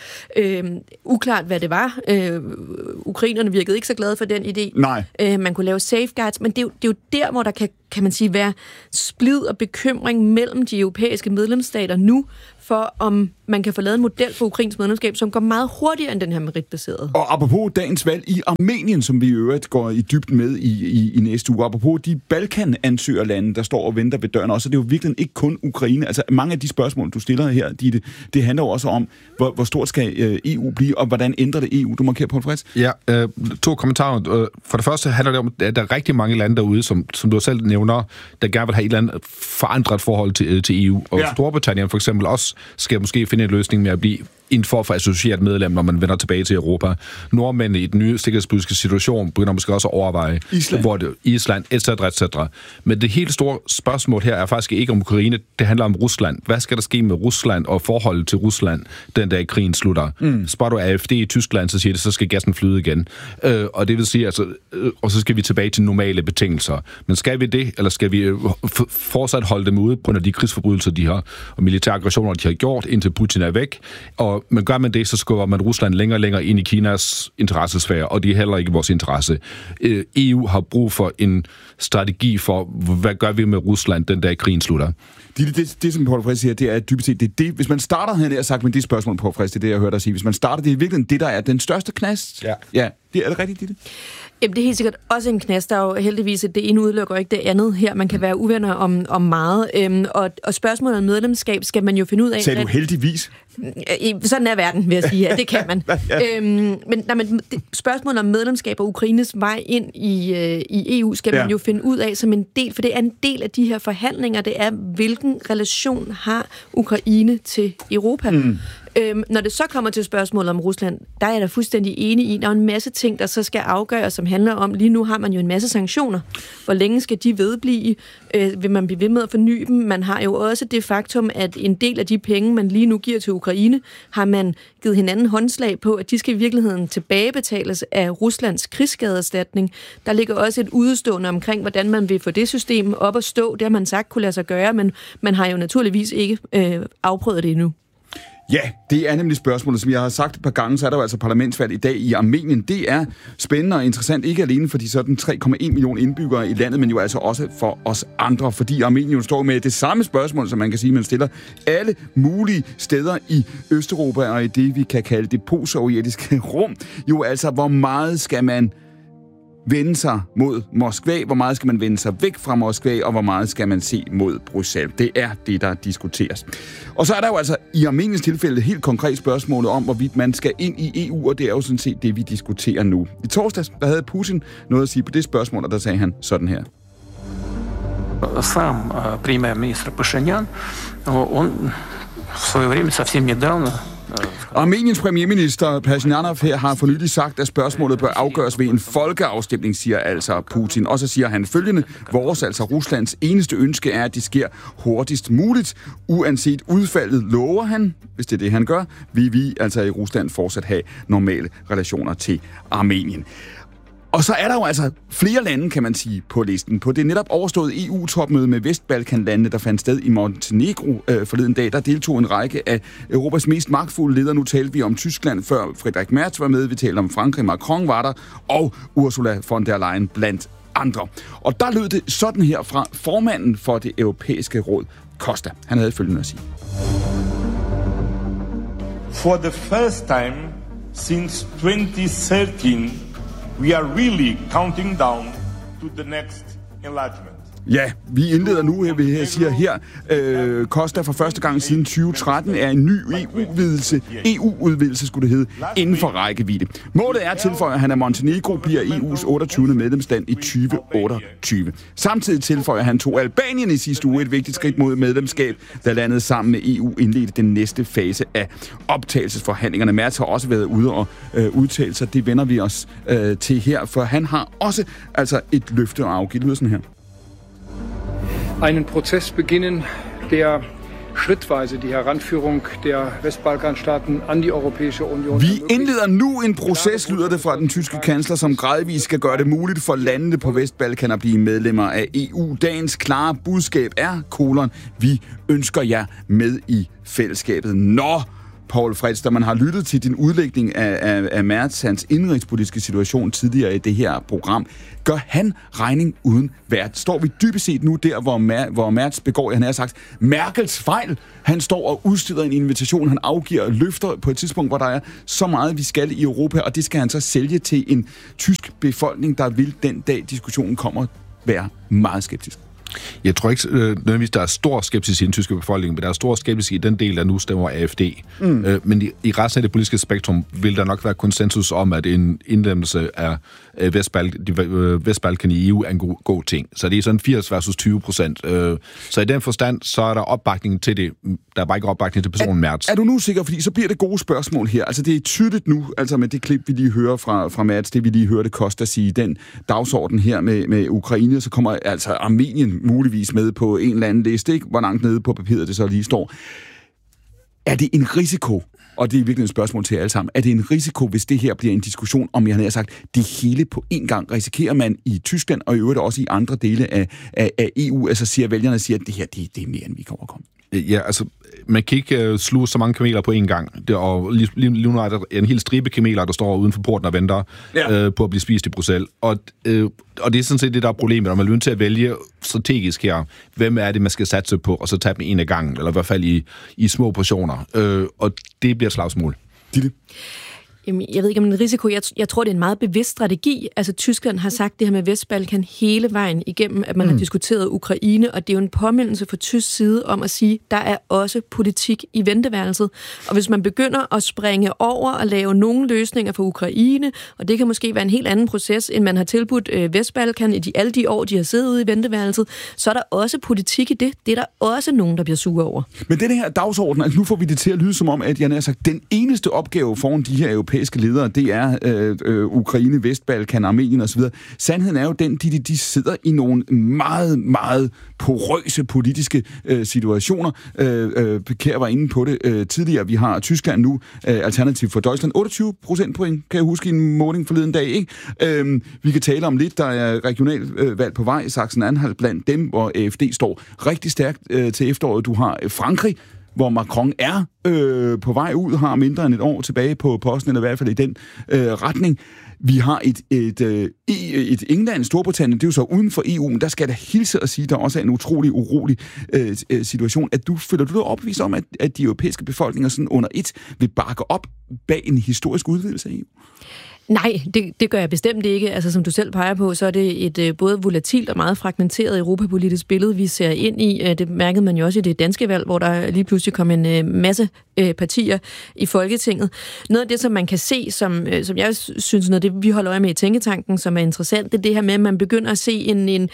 Uklart, hvad det var. Ukrainerne virkede ikke så glade for den idé. Nej. Man kunne lave safeguards, men det er jo der, hvor der kan man sige, være splid og bekymring mellem de europæiske medlemsstater nu, for om man kan få lavet en model for Ukrains medlemskab, som går meget hurtigere end den her meritbaserede. Og apropos dagens valg i Armenien, som vi i øvrigt går i dybden med i næste uge, apropos de Balkan-ansøgerlande, der står og venter ved døren også, det er jo virkelig ikke kun Ukraine. Altså mange af de spørgsmål, du stiller her, det handler jo også om, hvor stort skal EU blive, og hvordan ændrer det EU? Du markerer, Poul Friis? Ja, 2 kommentarer. For det første handler det om, at der er rigtig mange lande derude, som du selv nævner, der gerne vil have et eller andet forandret forhold til EU. Og Storbritannien for eksempel også skal måske finde en løsning med at blive en form for associeret medlem, når man vender tilbage til Europa. Nordmændene i den nye sikkerhedspolitiske situation begynder måske også at overveje, Island, etc. Men det helt store spørgsmål her er faktisk ikke om Ukraine, det handler om Rusland. Hvad skal der ske med Rusland og forholdet til Rusland, den dag krigen slutter? Spørger du AfD i Tyskland, så siger det, så skal gassen flyde igen. Og det vil sige, altså, og så skal vi tilbage til normale betingelser. Men skal vi det, eller skal vi fortsat holde dem ude på grund af de krigsforbrydelser, de har, og militære aggressioner, de har gjort, indtil Putin er væk? Men gør man det, så skubber man Rusland længere ind i Kinas interessesfære, og det er heller ikke vores interesse. EU har brug for en strategi for, hvad gør vi med Rusland den dag krigen slutter. Det som Poul Friis siger, det er dybest set, det. Hvis man starter her og sagt med de spørgsmål, Poul Friis, det er det, jeg hørte dig sige. Hvis man starter, det er virkelig det, der er den største knast. Ja. Det er det rigtigt, det? Jamen, det er helt sikkert også en knast. Der er jo heldigvis, at det ene udelukker ikke det andet her. Man kan være uvenner om meget. Og spørgsmålet om medlemskab skal man jo finde ud af. Sagde du heldigvis? Sådan er verden, vil jeg sige. Ja, det kan man. Men spørgsmålet om medlemskab og Ukraines vej ind i EU skal man jo finde ud af som en del, for det er en del af de her forhandlinger. Det er, hvilken relation har Ukraine til Europa? Når det så kommer til spørgsmålet om Rusland, der er jeg da fuldstændig enig i, der er en masse ting, der så skal afgøres, som handler om, lige nu har man jo en masse sanktioner. Hvor længe skal de vedblive? Vil man blive ved med at forny dem? Man har jo også det faktum, at en del af de penge, man lige nu giver til Ukraine, har man givet hinanden håndslag på, at de skal i virkeligheden tilbagebetales af Ruslands krigsskadeerstatning. Der ligger også et udestående omkring, hvordan man vil få det system op at stå. Det har man sagt kunne lade sig gøre, men man har jo naturligvis ikke afprøvet det endnu. Ja, det er nemlig spørgsmålet. Som jeg har sagt et par gange, så er der jo altså parlamentsvalg i dag i Armenien. Det er spændende og interessant, ikke alene for de sådan 3,1 millioner indbyggere i landet, men jo altså også for os andre, fordi Armenien står med det samme spørgsmål, som man kan sige, man stiller alle mulige steder i Østeuropa og i det, vi kan kalde det postsovjetiske rum. Jo altså, hvor meget skal man vende sig mod Moskva, hvor meget skal man vende sig væk fra Moskva, og hvor meget skal man se mod Bruxelles. Det er det, der diskuteres. Og så er der jo altså i Armeniens tilfælde helt konkret spørgsmålet om, hvorvidt man skal ind i EU, og det er jo sådan set det, vi diskuterer nu. I torsdags, der havde Putin noget at sige på det spørgsmål, og der sagde han sådan her. Сам премьер-министр Пашинян, он в свое время совсем недавно. Armeniens premierminister Pashinyanov her har for nylig sagt, at spørgsmålet bør afgøres ved en folkeafstemning, siger altså Putin. Og så siger han følgende: vores, altså Ruslands eneste ønske er, at det sker hurtigst muligt. Uanset udfaldet lover han, hvis det er det, han gør, vil vi altså i Rusland fortsat have normale relationer til Armenien. Og så er der jo altså flere lande, kan man sige, på listen. På det netop overståede EU-topmøde med Vestbalkanlandene, der fandt sted i Montenegro forleden dag, der deltog en række af Europas mest magtfulde ledere. Nu talte vi om Tyskland, før Friedrich Merz var med. Vi talte om Frankrig, Macron var der, og Ursula von der Leyen blandt andre. Og der lød det sådan her fra formanden for det europæiske råd, Costa. Han havde følgende at sige. For the first time since 2013, we are really counting down to the next enlargement. Ja, vi indleder nu, jeg siger her, Costa for første gang siden 2013 er en ny EU-udvidelse, skulle det hedde, inden for rækkevidde. Målet er at tilføje, at han af Montenegro bliver EU's 28. medlemsland i 2028. Samtidig tilføjer han tog Albanien i sidste uge et vigtigt skridt mod medlemskab, da landet sammen med EU indledte den næste fase af optagelsesforhandlingerne. Merz har også været ude og udtale sig. Det vender vi os til her, for han har også altså et løfte at afgive. Det lyder sådan her. Einen Prozess beginnen, der schrittweise die Heranführung der Westbalkanstaaten an die Europäische Union. Vi indleder nu en proces, lyder det fra den tyske kansler, som gradvist skal gøre det muligt for landene på Vestbalkan at blive medlemmer af EU. Dagens klare budskab er, vi ønsker jer med i fællesskabet. Poul Frits, da man har lyttet til din udlægning af Merz, hans indrigspolitiske situation tidligere i det her program, gør han regning uden vært? Står vi dybest set nu der, hvor Merz begår, han har sagt, Merkels fejl? Han står og udstiller en invitation, han afgiver løfter på et tidspunkt, hvor der er så meget, vi skal i Europa, og det skal han så sælge til en tysk befolkning, der vil den dag diskussionen kommer være meget skeptisk. Jeg tror ikke nødvendigvis, der er stor skepsis i den tyske befolkning, men der er stor skepsis i den del, der nu stemmer AFD. Men i resten af det politiske spektrum vil der nok være konsensus om, at en indlemmelse af Vestbalkan i EU er en god ting. Så det er sådan 80 versus 20%. Så i den forstand, så er der opbakning til det. Der er bare ikke opbakning til personen Merz. Er du nu sikker? Fordi så bliver det gode spørgsmål her. Altså det er tydeligt nu, altså med det klip, vi lige hører fra Merz, det vi lige hørte Costa sige, den dagsorden her med Ukraine, så kommer altså Armenien muligvis med på en eller anden liste, ikke? Hvor langt nede på papiret det så lige står. Er det en risiko, og det er virkelig et spørgsmål til jer alle sammen, er det en risiko, hvis det her bliver en diskussion om, jeg havde sagt, det hele på en gang? Risikerer man i Tyskland, og i øvrigt også i andre dele af EU, altså siger vælgerne, at det her, det er mere, end vi kan overkomme? Ja, altså, man kan ikke sluge så mange kameler på en gang. Og lige nu er der en hel stribe kameler, der står uden for porten og venter på at blive spist i Bruxelles. Og det er sådan set det, der er problemet. Når man er nødt til at vælge strategisk her, hvem er det, man skal satse på, og så tage dem en af gangen, eller i hvert fald i små portioner. Og det bliver et slagsmål. Jamen, jeg ved ikke om en risiko. Jeg tror, det er en meget bevidst strategi. Altså, Tyskland har sagt det her med Vestbalkan hele vejen igennem, at man har diskuteret Ukraine, og det er jo en påmindelse fra tysk side om at sige, der er også politik i venteværelset. Og hvis man begynder at springe over og lave nogle løsninger for Ukraine, og det kan måske være en helt anden proces, end man har tilbudt Vestbalkan i alle de år, de har siddet ude i venteværelset, så er der også politik i det. Det er der også nogen, der bliver sure over. Men den her dagsorden, altså nu får vi det til at lyde som om, at jeg har sagt, den eneste opgave foran de her europæiske ledere, det er Ukraine, Vestbalkan, Armenien osv. Sandheden er jo den, de sidder i nogle meget, meget porøse politiske situationer. Kjær var inde på det tidligere. Vi har Tyskland nu, alternativ for Deutschland, 28 procentpoint, kan jeg huske i en måling forleden dag, ikke? Vi kan tale om lidt, der er regionalvalg på vej, Sachsen-Anhalt blandt dem, hvor AFD står rigtig stærkt til efteråret. Du har Frankrig, hvor Macron er på vej ud, har mindre end et år tilbage på posten, eller i hvert fald i den retning. Vi har et England, Storbritannien, det er jo så uden for EU, men der skal der hilse at sige, der også er en utrolig urolig situation. Føler du dig opvist om, at de europæiske befolkninger sådan under et vil bakke op bag en historisk udvidelse af EU? Nej, det gør jeg bestemt ikke. Altså, som du selv peger på, så er det et både volatilt og meget fragmenteret europapolitisk billede, vi ser ind i. Det mærkede man jo også i det danske valg, hvor der lige pludselig kom en masse partier i Folketinget. Noget af det, som man kan se, som jeg synes, noget af det, vi holder øje med i Tænketanken, som er interessant, det er det her med, at man begynder at se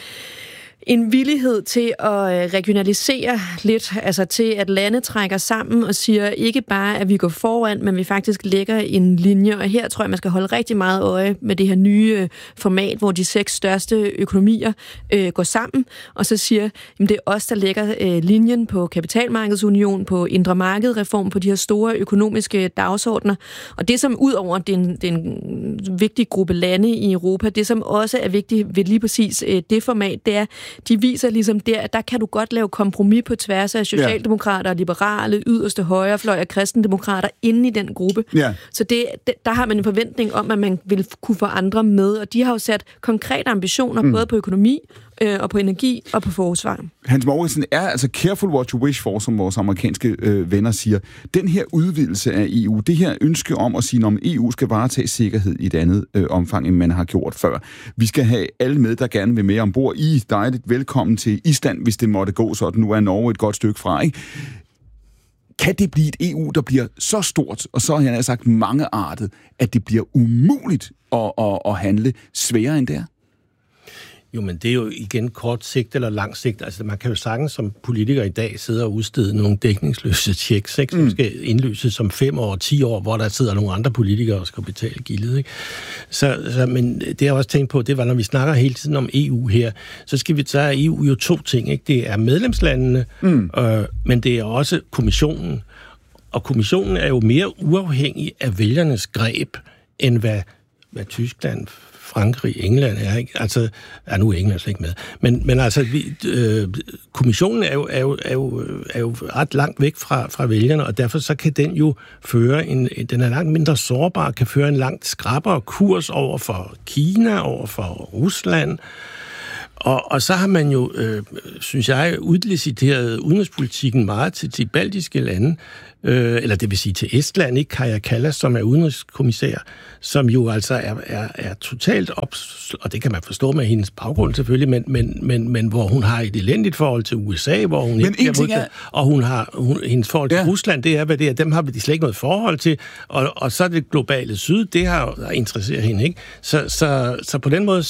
en villighed til at regionalisere lidt, altså til at lande trækker sammen og siger ikke bare, at vi går foran, men vi faktisk lægger en linje, og her tror jeg, man skal holde rigtig meget øje med det her nye format, hvor de 6 største økonomier går sammen, og så siger, at det er os, der lægger linjen på kapitalmarkedsunion, på indre markedreform, på de her store økonomiske dagsordner, og det som ud over den vigtige gruppe lande i Europa, det som også er vigtigt ved lige præcis det format, det er, de viser ligesom der, at der kan du godt lave kompromis på tværs af socialdemokrater, liberale, yderste højrefløj og kristendemokrater inde i den gruppe. Ja. Så der har man en forventning om, at man vil kunne få andre med, og de har jo sat konkrete ambitioner, både på økonomi, og på energi og på forsvar. Hans Mouritsen, er altså careful what you wish for, som vores amerikanske venner siger. Den her udvidelse af EU, det her ønske om at sige, om EU skal varetage sikkerhed i et andet omfang, end man har gjort før. Vi skal have alle med, der gerne vil med ombord. I er dejligt velkommen til Island, hvis det måtte gå sådan. Nu er Norge et godt stykke fra, ikke? Kan det blive et EU, der bliver så stort, og så har jeg sagt mangeartet, at det bliver umuligt at handle sværere end det er? Jo, men det er jo igen kort sigt eller lang sigt. Altså, man kan jo sagtens som politiker i dag sidde og udstede nogle dækningsløse checks, ikke, som skal indløses om 5 år, 10 år, hvor der sidder nogle andre politikere og skal betale gildet. Ikke? Men det jeg også tænkt på, det var, når vi snakker hele tiden om EU her, så er EU jo 2 ting. Ikke? Det er medlemslandene, men det er også kommissionen. Og kommissionen er jo mere uafhængig af vælgernes greb, end hvad Tyskland, Frankrig, England er, ikke? Altså, nu er England slet ikke med. Men altså, kommissionen er jo ret langt væk fra vælgerne, og derfor så kan den jo føre den er langt mindre sårbar, kan føre en langt skrappere kurs over for Kina, over for Rusland. Og så har man jo, synes jeg, udliciteret udenrigspolitikken meget til de baltiske lande, eller det vil sige til Estland, ikke? Kaja Kallas, som er udenrigskommissær, som jo altså er totalt og det kan man forstå med hendes baggrund selvfølgelig, men hvor hun har et elendigt forhold til USA, hvor hun ikke bliver modtaget, og hendes forhold til Rusland, det er, hvad det er, dem har de slet ikke noget forhold til, og så er det globale syd, det har interesseret hende, ikke? Så på den måde,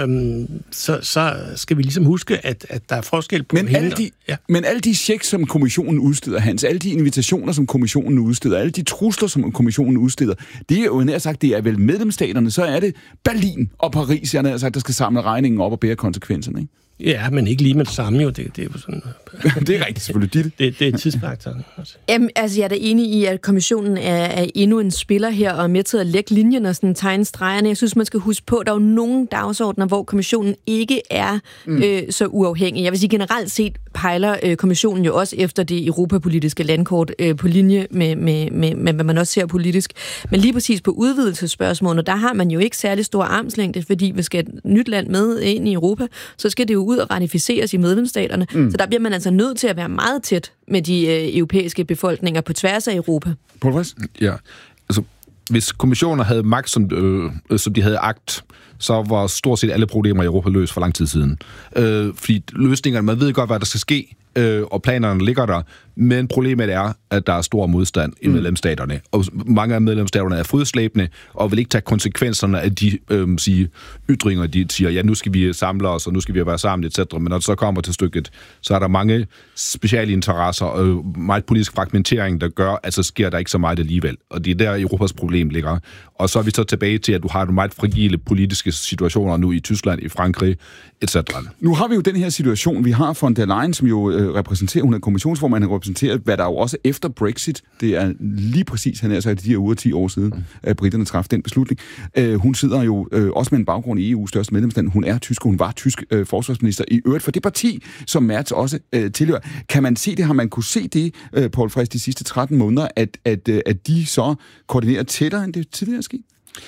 så skal vi ligesom huske, at der er forskel på hende. Men alle de checks, som kommissionen udsteder, Hans, alle de invitationer, som kommissionen udsteder, alle de trusler, som kommissionen udsteder, det er jo nær sagt, det er vel medlemsstaterne, så er det Berlin og Paris, jeg nær sagt, der skal samle regningen op og bære konsekvenserne, ikke? Ja, men ikke lige med det samme jo. Det er jo sådan... det er rigtigt, selvfølgelig. Det er tidsfaktoren. Jamen, altså, jeg er da enig i, at kommissionen er endnu en spiller her, og er med til at lægge linjen og sådan tegne stregerne. Jeg synes, man skal huske på, at der er jo nogle dagsordner, hvor kommissionen ikke er så uafhængig. Jeg vil sige, generelt set pejler kommissionen jo også efter det europapolitiske landkort på linje med hvad man også ser politisk. Men lige præcis på udvidelsesspørgsmålene, der har man jo ikke særlig stor armslængde, fordi vi skal et nyt land med ind i Europa, så skal det jo ud og ratificeres i medlemsstaterne. Så der bliver man altså nødt til at være meget tæt med de europæiske befolkninger på tværs af Europa. Poul Friis? Ja, altså hvis kommissioner havde magt, som de havde agt, så var stort set alle problemer i Europa løst for lang tid siden. Fordi løsningerne, man ved godt, hvad der skal ske, og planerne ligger der, men problemet er, at der er stor modstand i medlemsstaterne. Og mange af medlemsstaterne er fodslæbende og vil ikke tage konsekvenserne af de ytringer, de siger, ja, nu skal vi samle os, og nu skal vi være sammen, etc. Men når det så kommer til stykket, så er der mange specielle interesser og meget politisk fragmentering, der gør, at så sker der ikke så meget alligevel. Og det er der, Europas problem ligger. Og så er vi så tilbage til, at du har nogle meget fragile politiske situationer nu i Tyskland, i Frankrig, etc. Nu har vi jo den her situation, vi har von der Leyen, som jo repræsenterer, hun er kommissionsformand, han repræsenterer, hvad der jo også efter Brexit, det er lige præcis, han er sagt, de her uger 10 år siden, at britterne træffede den beslutning. Hun sidder jo også med en baggrund i EU's største medlemsland. Hun er tysk, hun var tysk forsvarsminister i øvrigt for det parti, som Merz også tilhører. Kan man se det? Har man kunne se det, Poul Friis, de sidste 13 måneder, at de så koordinerer tættere, end det tidligere er sket?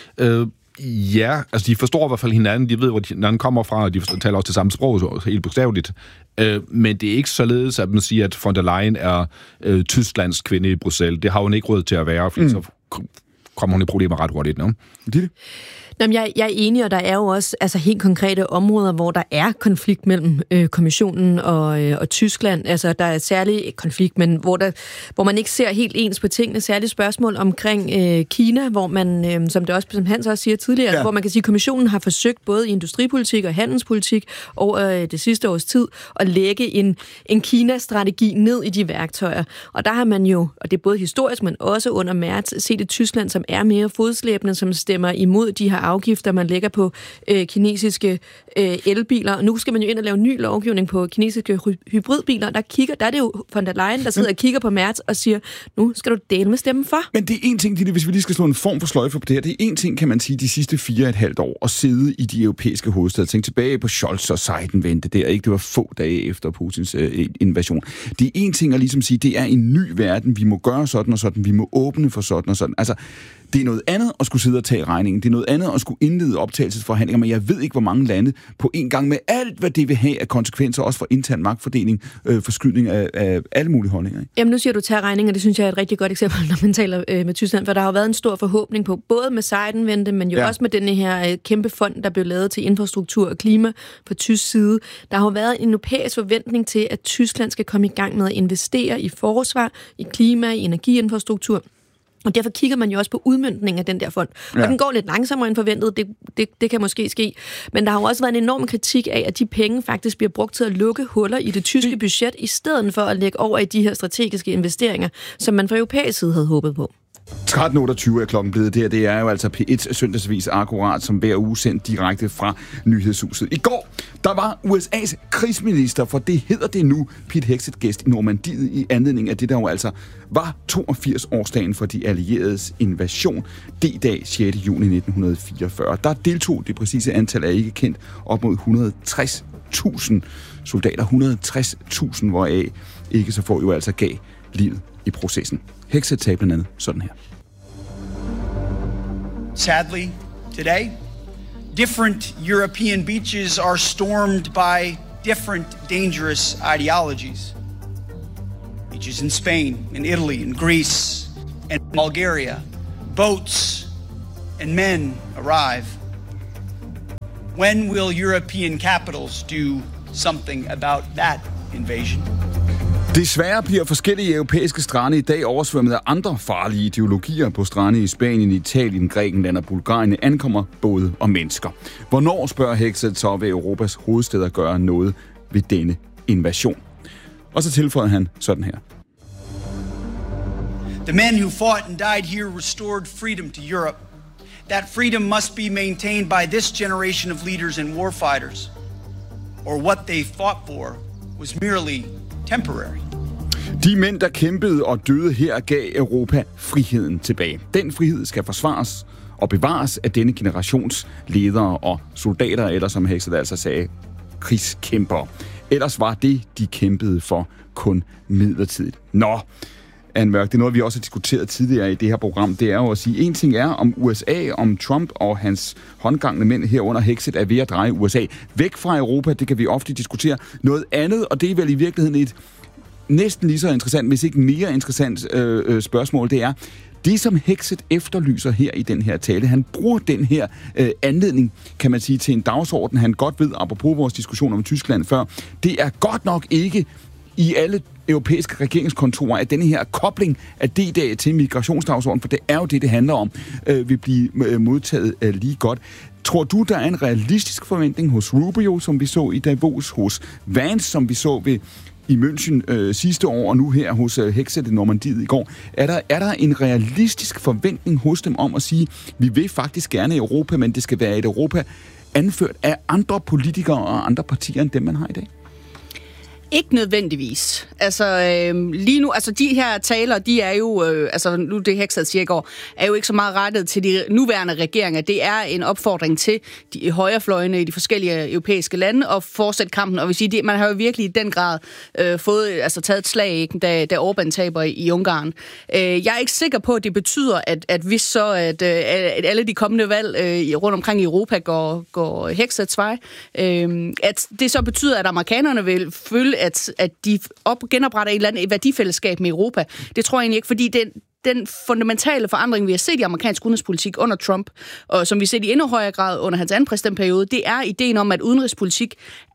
Ja, altså de forstår i hvert fald hinanden, de ved, hvor hinanden kommer fra, og de taler også det samme sprog, helt bogstaveligt. Men det er ikke således, at man siger, at von der Leyen er Tysklands kvinde i Bruxelles. Det har hun ikke råd til at være, fordi så kommer hun i problemer ret hurtigt. No? Jamen, jeg er enig, og der er jo også altså, helt konkrete områder, hvor der er konflikt mellem kommissionen og Tyskland. Altså, der er særlig konflikt, men hvor man ikke ser helt ens på tingene. Særligt spørgsmål omkring Kina, hvor man, som Hans også siger tidligere, altså, hvor man kan sige, at kommissionen har forsøgt både i industripolitik og handelspolitik over det sidste års tid at lægge en Kina-strategi ned i de værktøjer. Og der har man jo, og det er både historisk, men også under Merz, set et Tyskland, som er mere fodslæbende, som stemmer imod de her afgifter, man lægger på kinesiske elbiler. Og nu skal man jo ind og lave ny lovgivning på kinesiske hybridbiler. Der er det jo von der Leyen, der sidder og kigger på Merz og siger, nu skal du dele med stemmen for. Men det er en ting, hvis vi lige skal slå en form for sløjfe på det her, det er en ting, kan man sige, de sidste 4,5 år, at sidde i de europæiske hovedsteder. Tænk tilbage på Scholz og Seidenwende der, ikke? Det var få dage efter Putins invasion. Det er en ting at ligesom sige, det er en ny verden, vi må gøre sådan og sådan, vi må åbne for sådan og sådan. Altså, Det er noget andet at skulle sidde og tage regningen. Det er noget andet at skulle indlede optagelsesforhandlinger, men jeg ved ikke, hvor mange lande på en gang med alt, hvad det vil have af konsekvenser, også for intern magtfordeling, forskydning af alle mulige holdninger. Ikke? Jamen, nu siger du tage regninger, det synes jeg er et rigtig godt eksempel, når man taler med Tyskland, for der har jo været en stor forhåbning på, både med Seidenwende, men jo også med denne her kæmpe fond, der blev lavet til infrastruktur og klima på tysk side. Der har jo været en europæisk forventning til, at Tyskland skal komme i gang med at investere i forsvar, i klima, i energiinfrastruktur. Og derfor kigger man jo også på udmøntningen af den der fond. Og den går lidt langsommere end forventet, det kan måske ske. Men der har jo også været en enorm kritik af, at de penge faktisk bliver brugt til at lukke huller i det tyske budget, i stedet for at lægge over i de her strategiske investeringer, som man fra europæisk side havde håbet på. 13.28 er klokken blevet der. Det er jo altså P1 søndagsvis akkurat, som hver uge sendt direkte fra Nyhedshuset. I går, der var USA's krigsminister, for det hedder det nu, Pete Hegseth, gæst i Normandiet i anledning af det, der jo altså var 82-årsdagen for de allieredes invasion, D-dag 6. juni 1944. Der deltog det præcise antal er ikke kendt, op mod 160.000 soldater. 160.000, hvoraf ikke så få jo altså gav livet i processen. Hegseth sagde blandt andet sådan her. Sadly, today, different European beaches are stormed by different dangerous ideologies. Beaches in Spain, in Italy, in Greece, and Bulgaria. Boats and men arrive. When will European capitals do something about that invasion? Desværre bliver forskellige europæiske strande i dag oversvømmet af andre farlige ideologier. På strande i Spanien, Italien, Grækenland og Bulgarien ankommer både og mennesker. Hvornår, spørger Hegseth, så vil Europas hovedstæder gøre noget ved denne invasion? Og så tilføjer han sådan her. The men who fought and died here restored freedom to Europe. That freedom must be maintained by this generation of leaders and warfighters. Or what they fought for was merely temporary. De mænd, der kæmpede og døde her, gav Europa friheden tilbage. Den frihed skal forsvares og bevares af denne generations ledere og soldater, eller som Hegseth altså sagde, krigskæmpere. Ellers var det, de kæmpede for, kun midlertidigt. Nå, Anne Mørk, det er noget, vi også har diskuteret tidligere i det her program. Det er jo at sige, en ting er om USA, om Trump og hans håndgangne mænd herunder Hegseth er ved at dreje USA væk fra Europa. Det kan vi ofte diskutere. Noget andet, og det er vel i virkeligheden et næsten lige så interessant, hvis ikke mere interessant spørgsmål, det er, det som Hegseth efterlyser her i den her tale, han bruger den her anledning, kan man sige, til en dagsorden, han godt ved, apropos vores diskussion om Tyskland før, det er godt nok ikke i alle europæiske regeringskontorer, at denne her kobling af D-dag til migrationsdagsordenen, for det er jo det handler om, vil blive modtaget lige godt. Tror du, der er en realistisk forventning hos Rubio, som vi så i Davos, hos Vance, som vi så i München sidste år, og nu her hos Hegseth i Normandiet i går? Er der en realistisk forventning hos dem om at sige, vi vil faktisk gerne Europa, men det skal være et Europa anført af andre politikere og andre partier end dem, man har i dag? Ikke nødvendigvis. Altså, lige nu, altså de her taler, de er jo, altså nu det Hegseth siger i går, er jo ikke så meget rettet til de nuværende regeringer. Det er en opfordring til de højrefløjene i de forskellige europæiske lande at fortsætte kampen. Og vil sige, man har jo virkelig i den grad taget et slag, ikke, da Orbán taber i Ungarn. Jeg er ikke sikker på, at det betyder, at hvis så, at alle de kommende valg rundt omkring i Europa går Hegseths vej, at det så betyder, at amerikanerne vil følge, at de genopretter et eller andet værdifællesskab med Europa. Det tror jeg egentlig ikke, fordi den fundamentale forandring, vi har set i amerikansk udenrigspolitik under Trump, og som vi har set i endnu højere grad under hans anden præsidentperiode, det er ideen om, at udenrigspolitik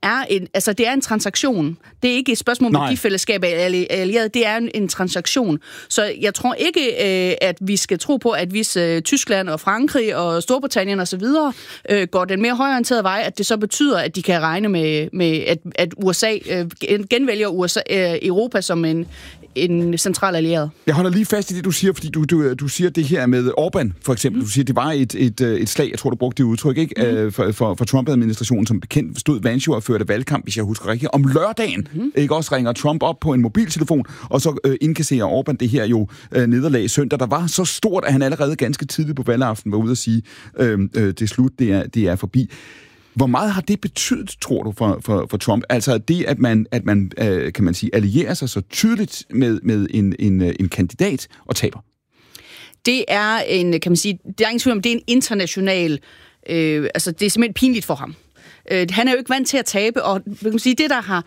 er en transaktion. Det er ikke et spørgsmål om værdifællesskab af allieret, det er en transaktion. Så jeg tror ikke, at vi skal tro på, at hvis Tyskland og Frankrig og Storbritannien og så videre går den mere højorienterede vej, at det så betyder, at de kan regne med at USA genvælger Europa som en central allieret. Jeg holder lige fast i det, du siger, fordi du siger det her med Orbán, for eksempel. Du siger, det var et slag, jeg tror, du brugte det udtryk, ikke? For Trump-administrationen, som bekendt stod Vance og førte valgkamp, hvis jeg husker rigtigt, om lørdagen. Ikke også ringer Trump op på en mobiltelefon, og så indkasserer Orbán det her jo nederlag søndag, der var så stort, at han allerede ganske tidligt på valgaften var ude at sige, det er slut, det er forbi. Hvor meget har det betydet, tror du, for Trump? Altså det, at man kan man sige, allierer sig så tydeligt med en kandidat og taber? det er en, kan man sige, der er ingen tvivl om, det er en international, altså det er simpelthen pinligt for ham. Han er jo ikke vant til at tabe, og man kan sige, det, der har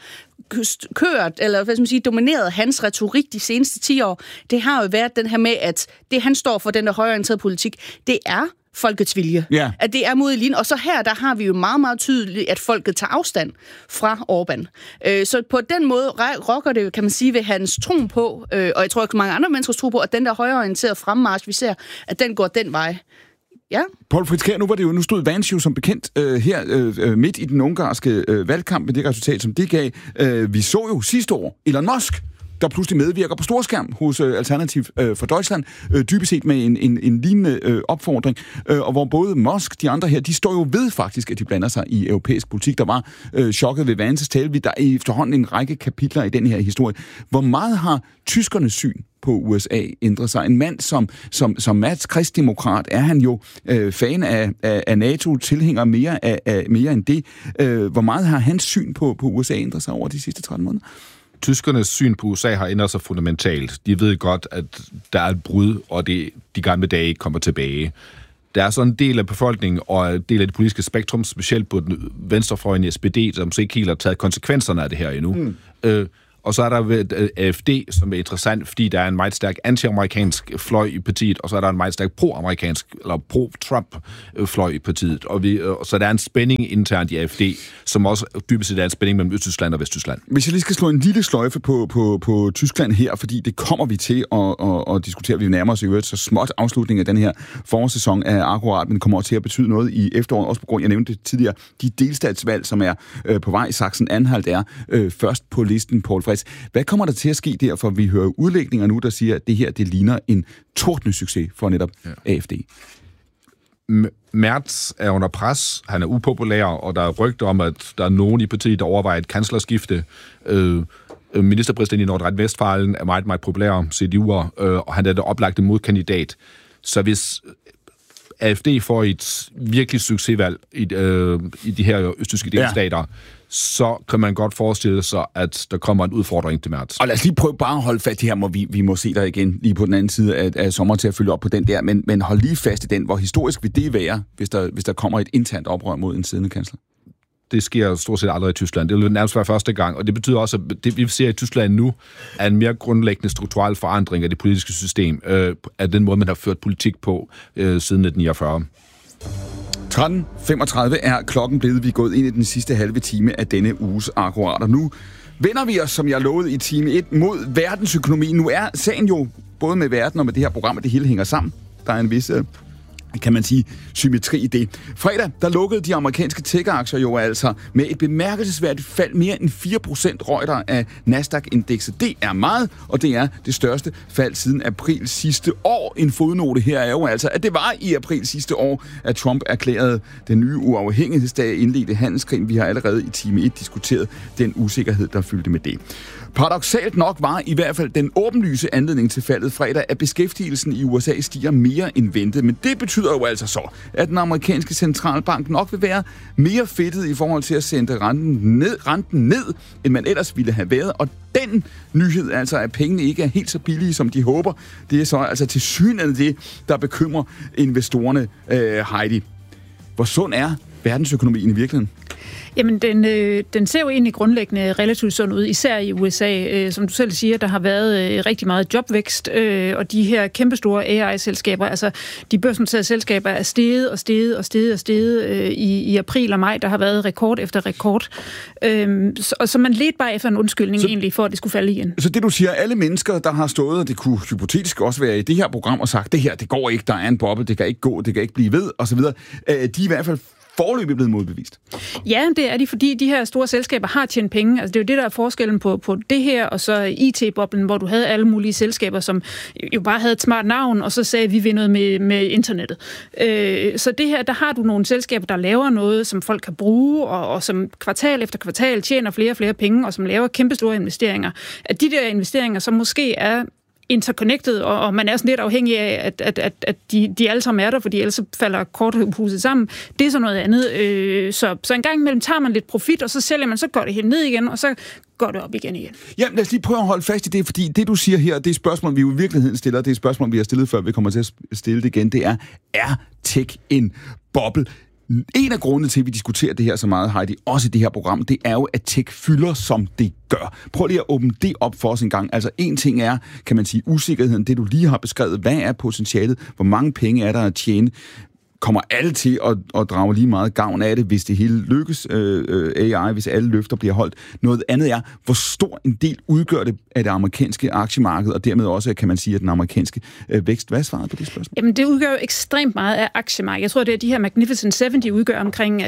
kørt, eller hvad skal man sige, domineret hans retorik de seneste 10 år, det har jo været den her med, at det, han står for, den der højreorienterede politik, det er folkets vilje. Yeah. At det er mod eliten. Og så her, der har vi jo meget, meget tydeligt, at folket tager afstand fra Orbán. Så på den måde rokker det, kan man sige, ved hans tro på, og jeg tror ikke mange andre menneskers tro på, at den der højreorienterede fremmarch, vi ser, at den går den vej. Ja. Poul Friis Kjær, nu stod Vance jo som bekendt her midt i den ungarske valgkamp med det resultat, som det gav. Vi så jo sidste år Elon Musk, der pludselig medvirker på storskærm hos Alternativ for Deutschland, dybest set med en lignende opfordring, og hvor både Musk, de andre her, de står jo ved faktisk, at de blander sig i europæisk politik. Der var chokket ved Vances tale, der er efterhånden en række kapitler i den her historie. Hvor meget har tyskernes syn på USA ændret sig? En mand som Mats, kristdemokrat, er han jo fan af NATO, tilhænger mere end det. Hvor meget har hans syn på USA ændret sig over de sidste 13 måneder? Tyskernes syn på USA har ændret sig fundamentalt. De ved godt, at der er et brud, og de gamle dage ikke kommer tilbage. Der er sådan en del af befolkningen og en del af det politiske spektrum, specielt på den venstrefløjen SPD, som så ikke helt har taget konsekvenserne af det her endnu. Og så er der AFD, som er interessant, fordi der er en meget stærk anti-amerikansk fløj i partiet, og så er der en meget stærk pro-amerikansk, eller pro-Trump-fløj i partiet. Så der er en spænding internt i AFD, som også dybest set er en spænding mellem Østtyskland og Vesttyskland. Hvis jeg lige skal slå en lille sløjfe på Tyskland her, fordi det kommer vi til at diskutere, vi nærmer os i øvrigt så småt afslutningen af den her forårssæson af akkurat, men det kommer også til at betyde noget i efteråret, også på grund, jeg nævnte det tidligere, de delstatsvalg, som er på vej. Sachsen-Anhalt er først på listen, Poul Friis. Hvad kommer der til at ske der, for vi hører udlægninger nu, der siger, at det her, det ligner en tordende succes for netop AFD? Merz er under pres, han er upopulær, og der er rygter om, at der er nogen i partiet, der overvejer et kanslerskifte. Ministerpræsident i Nordrhein-Westfalen er meget, meget populær, CDU'er, og han er der oplagte modkandidat. Så hvis AFD får et virkelig succesvalg i de her østtyske delstater, så kan man godt forestille sig, at der kommer en udfordring til Merz. Og lad os lige prøve bare at holde fast i her, vi må se dig igen lige på den anden side af sommer til at følge op på den der, men hold lige fast i den. Hvor historisk vil det være, hvis der kommer et internt oprør mod en siddende kansler? Det sker stort set aldrig i Tyskland. Det vil nærmest være første gang, og det betyder også, at det, vi ser i Tyskland nu, er en mere grundlæggende strukturel forandring af det politiske system, af den måde, man har ført politik på siden 1949. 13.35 er klokken blevet. Vi er gået ind i den sidste halve time af denne uges akkurat. Og nu vender vi os, som jeg lovede i time 1, mod verdensøkonomien. Nu er sagen jo både med verden og med det her program, at det hele hænger sammen. Der er en vis, kan man sige, symmetri i det. Fredag, der lukkede de amerikanske tech-aktier jo altså med et bemærkelsesværdigt fald. Mere end 4% røg der af Nasdaq-indekset. Det er meget, og det er det største fald siden april sidste år. En fodnote her er jo altså, at det var i april sidste år, at Trump erklærede den nye uafhængighedsdag, indledte handelskrigen. Vi har allerede i time 1 diskuteret den usikkerhed, der fyldte med det. Paradoksalt nok var i hvert fald den åbenlyse anledning til faldet fredag, at beskæftigelsen i USA stiger mere end ventet. Men det betyder jo altså så, at den amerikanske centralbank nok vil være mere fedtet i forhold til at sende renten ned, end man ellers ville have været. Og den nyhed, altså at pengene ikke er helt så billige, som de håber, det er så altså tilsyneladende det, der bekymrer investorerne, Heidi. Hvor sund er verdensøkonomien i virkeligheden? Jamen, den ser jo egentlig grundlæggende relativt sund ud, især i USA. Som du selv siger, der har været rigtig meget jobvækst, og de her kæmpestore AI-selskaber, altså de børsnoterede selskaber, er steget i april og maj. Der har været rekord efter rekord. Så man ledte bare efter en undskyldning egentlig, for at det skulle falde igen. Så det du siger, alle mennesker, der har stået, og det kunne hypotetisk også være i det her program, og sagt, det her, det går ikke, der er en boble, det kan ikke gå, det kan ikke blive ved, osv., de er i hvert fald foreløbig blevet modbevist. Ja, det er de, fordi de her store selskaber har tjent penge. Altså, det er jo det, der er forskellen på det her, og så IT-boblen, hvor du havde alle mulige selskaber, som jo bare havde et smart navn, og så sagde, vi vil noget med internettet. Så det her, der har du nogle selskaber, der laver noget, som folk kan bruge, og som kvartal efter kvartal tjener flere og flere penge, og som laver kæmpestore investeringer. At de der investeringer, som måske er interconnected, og man er sådan lidt afhængig af, at de alle sammen er der, fordi ellers falder korthuset sammen. Det er så noget andet. Så en gang imellem tager man lidt profit, og så sælger man, så går det helt ned igen, og så går det op igen. Ja, lad os lige prøve at holde fast i det, fordi det, du siger her, det er spørgsmål, vi jo i virkeligheden stiller, det er spørgsmål, vi har stillet før, vi kommer til at stille det igen, det er tech en boble? En af grundene til, at vi diskuterer det her så meget, Heidi, også i det her program, det er jo, at tech fylder, som det gør. Prøv lige at åbne det op for os en gang. Altså, en ting er, kan man sige, usikkerheden, det du lige har beskrevet. Hvad er potentialet? Hvor mange penge er der at tjene? Kommer alle til at drage lige meget gavn af det, hvis det hele lykkes, AI, hvis alle løfter bliver holdt. Noget andet er, hvor stor en del udgør det af det amerikanske aktiemarked, og dermed også, kan man sige, at den amerikanske vækst. Hvad er svaret på det spørgsmål? Jamen, det udgør jo ekstremt meget af aktiemarkedet. Jeg tror, det er de her Magnificent 70 udgør omkring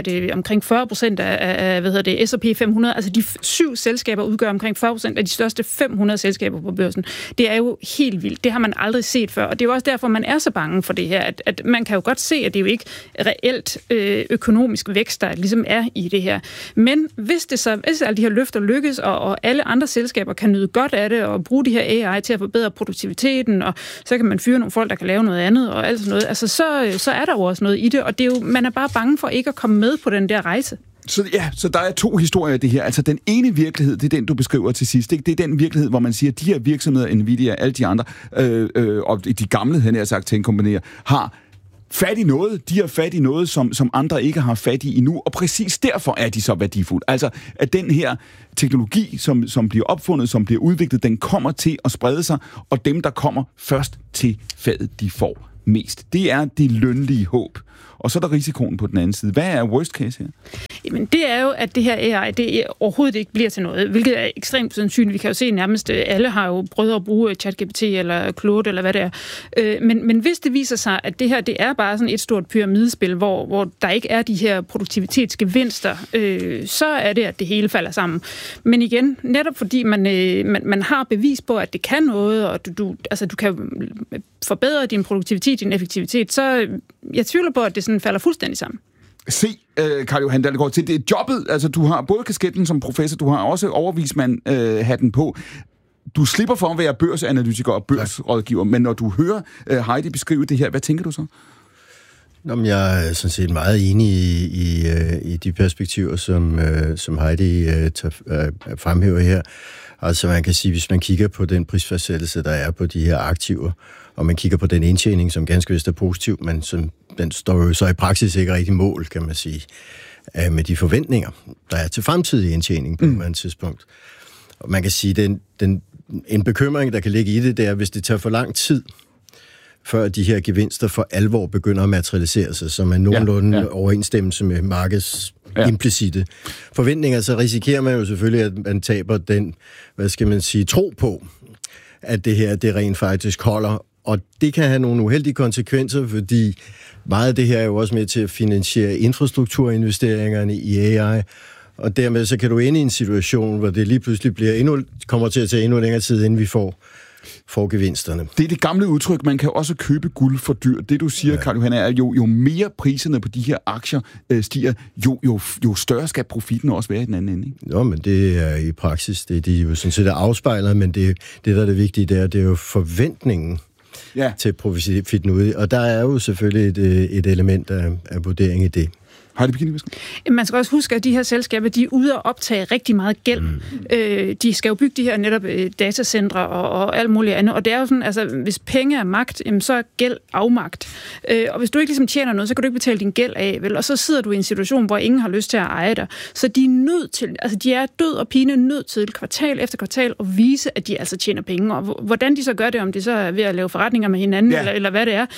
40% af S&P 500. Altså, de 7 selskaber udgør omkring 40% af de største 500 selskaber på børsen. Det er jo helt vildt. Det har man aldrig set før, og det er jo også derfor, man er så bange for det her, at man kan jo godt se, at det er jo ikke reelt økonomisk vækst, der ligesom er i det her. Men hvis alle de her løfter lykkes, og alle andre selskaber kan nyde godt af det, og bruge de her AI til at forbedre produktiviteten, og så kan man fyre nogle folk, der kan lave noget andet, og alt sådan noget, altså så er der jo også noget i det, og det er jo, man er bare bange for ikke at komme med på den der rejse. Så der er 2 historier i det her. Altså den ene virkelighed, det er den, du beskriver til sidst. Ikke? Det er den virkelighed, hvor man siger, at de her virksomheder, Nvidia og alle de andre, og de gamle, han har sagt, tech-kompanier, har fat i noget. De har fat i noget, som andre ikke har fat i endnu, og præcis derfor er de så værdifulde. Altså, at den her teknologi, som bliver opfundet, som bliver udviklet, den kommer til at sprede sig, og dem, der kommer først til fadet, de får mest. Det er det lønlige håb. Og så er der risikoen på den anden side. Hvad er worst case her? Jamen, det er jo, at det her AI, det overhovedet ikke bliver til noget, hvilket er ekstremt sandsynligt. Vi kan jo se nærmest, alle har jo prøvet at bruge ChatGPT eller Claude eller hvad det er. Men hvis det viser sig, at det her, det er bare sådan et stort pyramidespil, hvor der ikke er de her produktivitetsgevinster, så er det, at det hele falder sammen. Men igen, netop fordi man har bevis på, at det kan noget, og du kan forbedre din produktivitet, din effektivitet, så jeg tvivler på, at det sådan falder fuldstændig sammen. Carl-Johan Dalgaard, til det jobbet, altså du har både kasketten som professor, du har også overvismand-hatten på. Du slipper for at være børsanalytiker og børsrådgiver, men når du hører Heidi beskrive det her, hvad tænker du så? Nå, jeg er sådan set meget enig i de perspektiver, som Heidi fremhæver her. Altså man kan sige, hvis man kigger på den prisfastsættelse, der er på de her aktiver, og man kigger på den indtjening, som ganske vist er positiv, men som den står jo så i praksis ikke rigtig mål, kan man sige, med de forventninger, der er til fremtidig indtjening på et tidspunkt. Og man kan sige, en bekymring, der kan ligge i det, det er, hvis det tager for lang tid, før de her gevinster for alvor begynder at materialisere sig, som er nogenlunde overensstemmelse med markeds implicite forventninger, så risikerer man jo selvfølgelig, at man taber den, tro på, at det her, det rent faktisk holder. Og det kan have nogle uheldige konsekvenser, fordi meget af det her er jo også med til at finansiere infrastrukturinvesteringerne i AI, og dermed så kan du ende i en situation, hvor det lige pludselig kommer til at tage endnu længere tid, inden vi får gevinsterne. Det er det gamle udtryk, man kan også købe guld for dyrt. Det du siger, Carl-Johan, er jo mere priserne på de her aktier stiger, jo større skal profitten også være i den anden ende. Ikke? Nå, men det er i praksis, det er de jo sådan set afspejler, men det der er det vigtige, det er jo forventningen til profitten ude. Og der er jo selvfølgelig et element af vurdering i det. Man skal også huske, at de her selskaber, de er ude at optage rigtig meget gæld. De skal jo bygge de her netop datacentre og alt muligt andet. Og det er jo sådan, altså hvis penge er magt, så er gæld afmagt. Og hvis du ikke ligesom tjener noget, så kan du ikke betale din gæld af, vel? Og så sidder du i en situation, hvor ingen har lyst til at eje dig. Så de er nødt til, altså de er død og pine nødt til kvartal efter kvartal at vise, at de altså tjener penge. Og hvordan de så gør det, om det så er ved at lave forretninger med hinanden, eller hvad det er,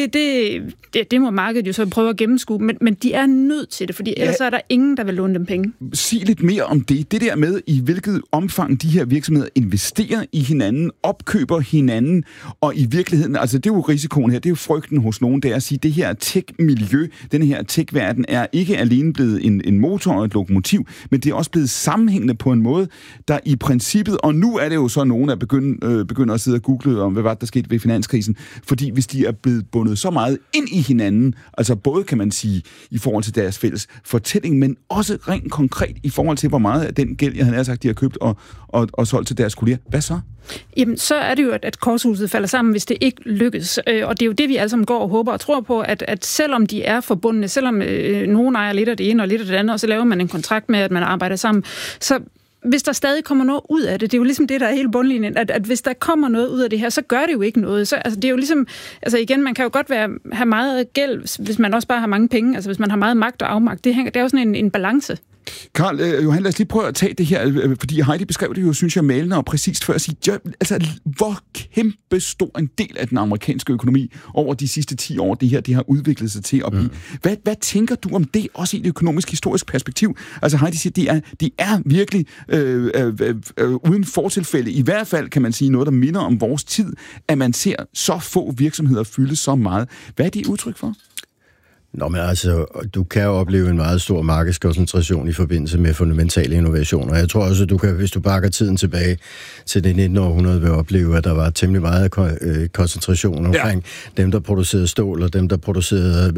det må markedet jo så prøve at gennemskue. Men de er nødt til det, fordi ellers er der ingen, der vil låne dem penge. Sig lidt mere om det. Det der med, i hvilket omfang de her virksomheder investerer i hinanden, opkøber hinanden, og i virkeligheden, altså det er jo risikoen her, det er jo frygten hos nogen, det er at sige, det her tech-miljø, den her tech-verden, er ikke alene blevet en motor og et lokomotiv, men det er også blevet sammenhængende på en måde, der i princippet, og nu er det jo så nogen, der begynder at sidde og google om, hvad var der skete ved finanskrisen, fordi hvis de er blevet bundet så meget ind i hinanden, altså både kan man sige, i forhold til deres fælles fortælling, men også rent konkret i forhold til, hvor meget af den gæld, han har sagt, de har købt og solgt til deres kolleger. Hvad så? Jamen, så er det jo, at korthuset falder sammen, hvis det ikke lykkes. Og det er jo det, vi alle sammen går og håber og tror på, at selvom de er forbundne, selvom nogen ejer lidt af det ene og lidt af det andet, og så laver man en kontrakt med, at man arbejder sammen, så hvis der stadig kommer noget ud af det, det er jo ligesom det, der er hele bundlinjen, at hvis der kommer noget ud af det her, så gør det jo ikke noget. Så, altså, det er jo ligesom, altså igen, man kan jo godt have meget gæld, hvis man også bare har mange penge, altså hvis man har meget magt og afmagt. Det er jo sådan en balance. Karl, Johan, lad os lige prøve at tage det her, fordi Heidi beskrev det jo, synes jeg, malende og præcist før at sige, altså, hvor kæmpe stor en del af den amerikanske økonomi over de sidste 10 år, det har udviklet sig til at blive. Hvad tænker du om det, også i et økonomisk historisk perspektiv? Altså Heidi siger, det er virkelig uden fortilfælde, i hvert fald kan man sige noget, der minder om vores tid, at man ser så få virksomheder fylde så meget. Hvad er det udtryk for? Nå, men altså, du kan jo opleve en meget stor markedskoncentration i forbindelse med fundamentale innovationer. Jeg tror også, at du kan, hvis du bakker tiden tilbage til det 19. århundrede, vil opleve, at der var temmelig meget koncentration omkring dem, der producerede stål, og dem, der producerede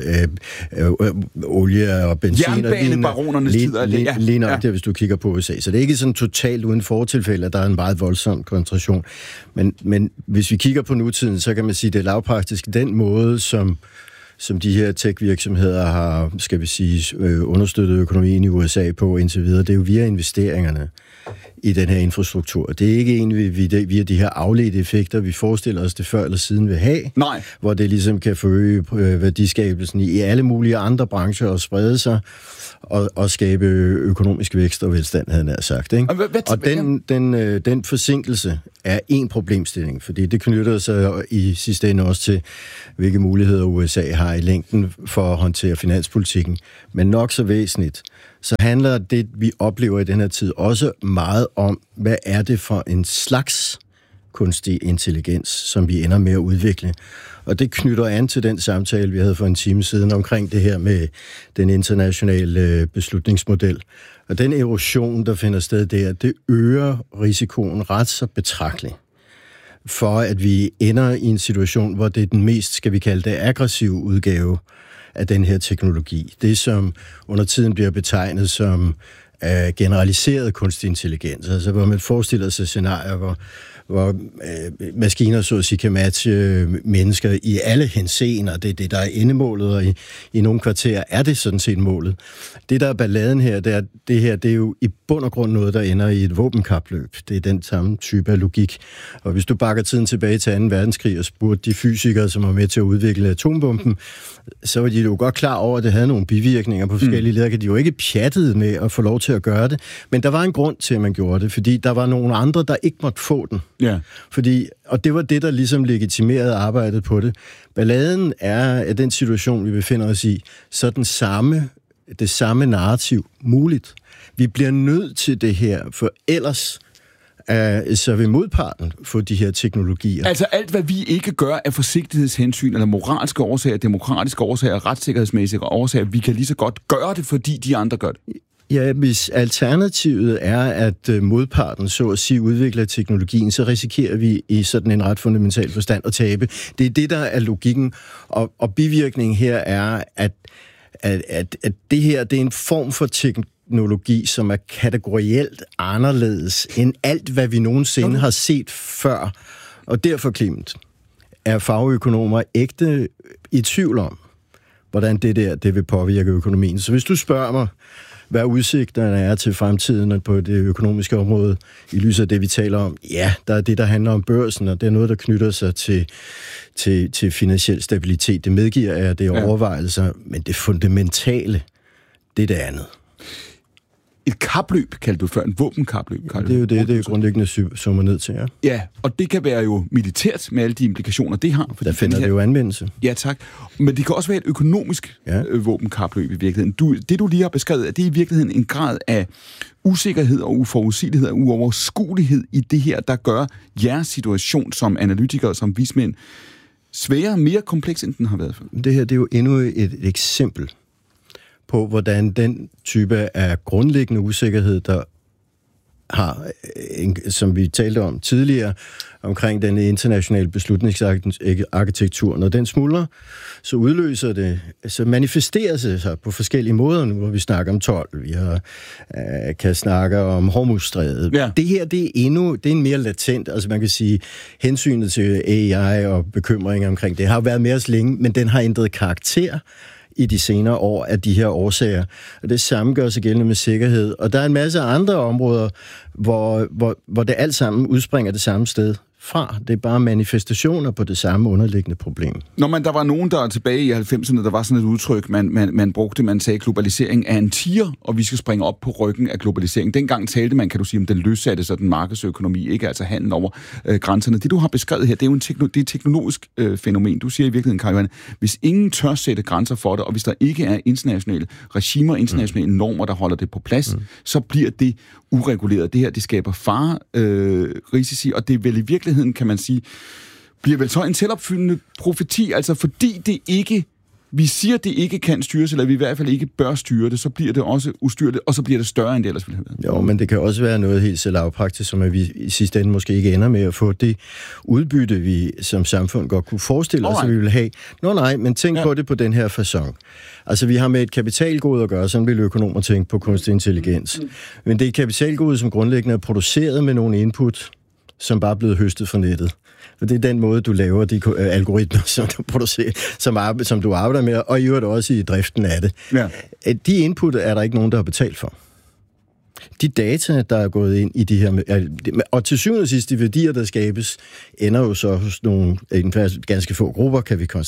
olie og benzin. Jernbanebaronernes tid. Lige nok der, hvis du kigger på USA. Så det er ikke sådan totalt uden fortilfælde, at der er en meget voldsom koncentration. Men hvis vi kigger på nutiden, så kan man sige, at det er lavpraktisk den måde, som de her tech-virksomheder har, skal vi sige, understøttet økonomien i USA på indtil videre, det er jo via investeringerne i den her infrastruktur. Det er ikke egentlig via de her afledte effekter, vi forestiller os det før eller siden vil have. Nej. Hvor det ligesom kan forøge værdiskabelsen i alle mulige andre brancher og sprede sig og skabe økonomisk vækst og velstand, havde jeg sagt. Ikke? Og den forsinkelse er en problemstilling, fordi det knytter sig i sidste ende også til, hvilke muligheder USA har i længden for at håndtere finanspolitikken. Men nok så væsentligt, så handler det, vi oplever i den her tid, også meget om, hvad er det for en slags kunstig intelligens, som vi ender med at udvikle. Og det knytter an til den samtale, vi havde for en time siden omkring det her med den internationale beslutningsmodel. Og den erosion, der finder sted der, det øger risikoen ret så betragteligt for, at vi ender i en situation, hvor det er den mest, skal vi kalde det, aggressive udgave af den her teknologi. Det, som under tiden bliver betegnet som generaliseret kunstig intelligens. Altså, hvor man forestiller sig scenarier, hvor maskiner så at sige kan matche mennesker i alle henseender. Det er det, der er endemålet, og i nogle kvarterer er det sådan set målet. Det, der er balladen her, det er jo i bund og grund noget, der ender i et våbenkapløb. Det er den samme type af logik. Og hvis du bakker tiden tilbage til 2. verdenskrig og spurgte de fysikere, som var med til at udvikle atombomben, så var de jo godt klar over, at det havde nogle bivirkninger på forskellige leder. De jo ikke pjattede med at få lov til at gøre det. Men der var en grund til, at man gjorde det, fordi der var nogle andre, der ikke måtte få den. Ja. Og det var det, der ligesom legitimerede arbejdet på det. Balladen er, at den situation, vi befinder os i, så det samme narrativ muligt. Vi bliver nødt til det her, for ellers så vil modparten få de her teknologier. Altså alt, hvad vi ikke gør af forsigtighedshensyn, eller moralske årsager, demokratiske årsager, retssikkerhedsmæssige årsager, vi kan lige så godt gøre det, fordi de andre gør det. Ja, hvis alternativet er, at modparten så at sige udvikler teknologien, så risikerer vi i sådan en ret fundamental forstand at tabe. Det er det, der er logikken. Og bivirkningen her er, at det her det er en form for teknologi, som er kategorielt anderledes end alt, hvad vi nogensinde har set før. Og derfor, Clement, er fagøkonomer ægte i tvivl om, hvordan det vil påvirke økonomien. Så hvis du spørger mig, hvad udsigterne er til fremtiden på det økonomiske område, i lyset af det, vi taler om, ja, der er det, der handler om børsen, og det er noget, der knytter sig til finansiel stabilitet. Det medgiver jeg, at det er overvejelser, men det fundamentale, det er det andet. Et kapløb, kaldte du før, en våbenkapløb. Det er jo det er grundlæggende summer ned til, ja. Ja, og det kan være jo militært med alle de implikationer, det har. Der finder det jo anvendelse. Ja, tak. Men det kan også være et økonomisk våbenkapløb i virkeligheden. Det, du lige har beskrevet, det er i virkeligheden en grad af usikkerhed og uforudsigelighed og uoverskuelighed i det her, der gør jeres situation som analytikere, som vismænd, sværere og mere kompleks, end den har været før. Det her, det er jo endnu et eksempel på, hvordan den type af grundlæggende usikkerhed, der har, som vi talte om tidligere, omkring den internationale beslutningsarkitektur. Når den smuldrer, så udløser det, så manifesterer det sig på forskellige måder nu, hvor vi snakker om 12, vi kan snakke om Hormuzstrædet. Ja. Det her, det er en mere latent, altså man kan sige, hensynet til AI og bekymringer omkring det har været med os længe, men den har ændret karakter i de senere år af de her årsager. Og det samme gør sig gældende med sikkerhed. Og der er en masse andre områder, hvor det alt sammen udspringer det samme sted fra. Det er bare manifestationer på det samme underliggende problem. Der var nogen, der tilbage i 90'erne, der var sådan et udtryk, man brugte, man sagde, globalisering er en tiger, og vi skal springe op på ryggen af globalisering. Dengang talte man, kan du sige, om den løssatte sådan markedsøkonomi, ikke altså handel over grænserne. Det, du har beskrevet her, det er jo det er et teknologisk fænomen. Du siger i virkeligheden, Karl-Johan, hvis ingen tør sætte grænser for det, og hvis der ikke er internationale regimer, internationale normer, der holder det på plads, så bliver det ureguleret. Det her, det skaber fare, risici, og det er vel i virkeligheden, kan man sige, bliver vel så en selvopfyldende profeti, altså fordi det ikke, vi siger, det ikke kan styres, eller vi i hvert fald ikke bør styre det, så bliver det også ustyrligt, og så bliver det større, end det ellers ville have været. Jo, men det kan også være noget helt lavpraktisk, som at vi i sidste ende måske ikke ender med at få det udbytte, vi som samfund godt kunne forestille os, at vi vil have. Nej, men tænk på det på den her facon. Altså, vi har med et kapitalgode at gøre, sådan vil økonomer tænke på kunstig intelligens. Men det er et kapitalgode, som grundlæggende er produceret med nogle input, som bare er blevet høstet fra nettet. For det er den måde, du laver de algoritmer, som du producerer, som du arbejder med, og i øvrigt også i driften af det. Ja. De input er der ikke nogen, der har betalt for. De data, der er gået ind i de her... Og til syvende og sidst, de værdier, der skabes, ender jo så hos nogle ganske få grupper, kan vi konstatere.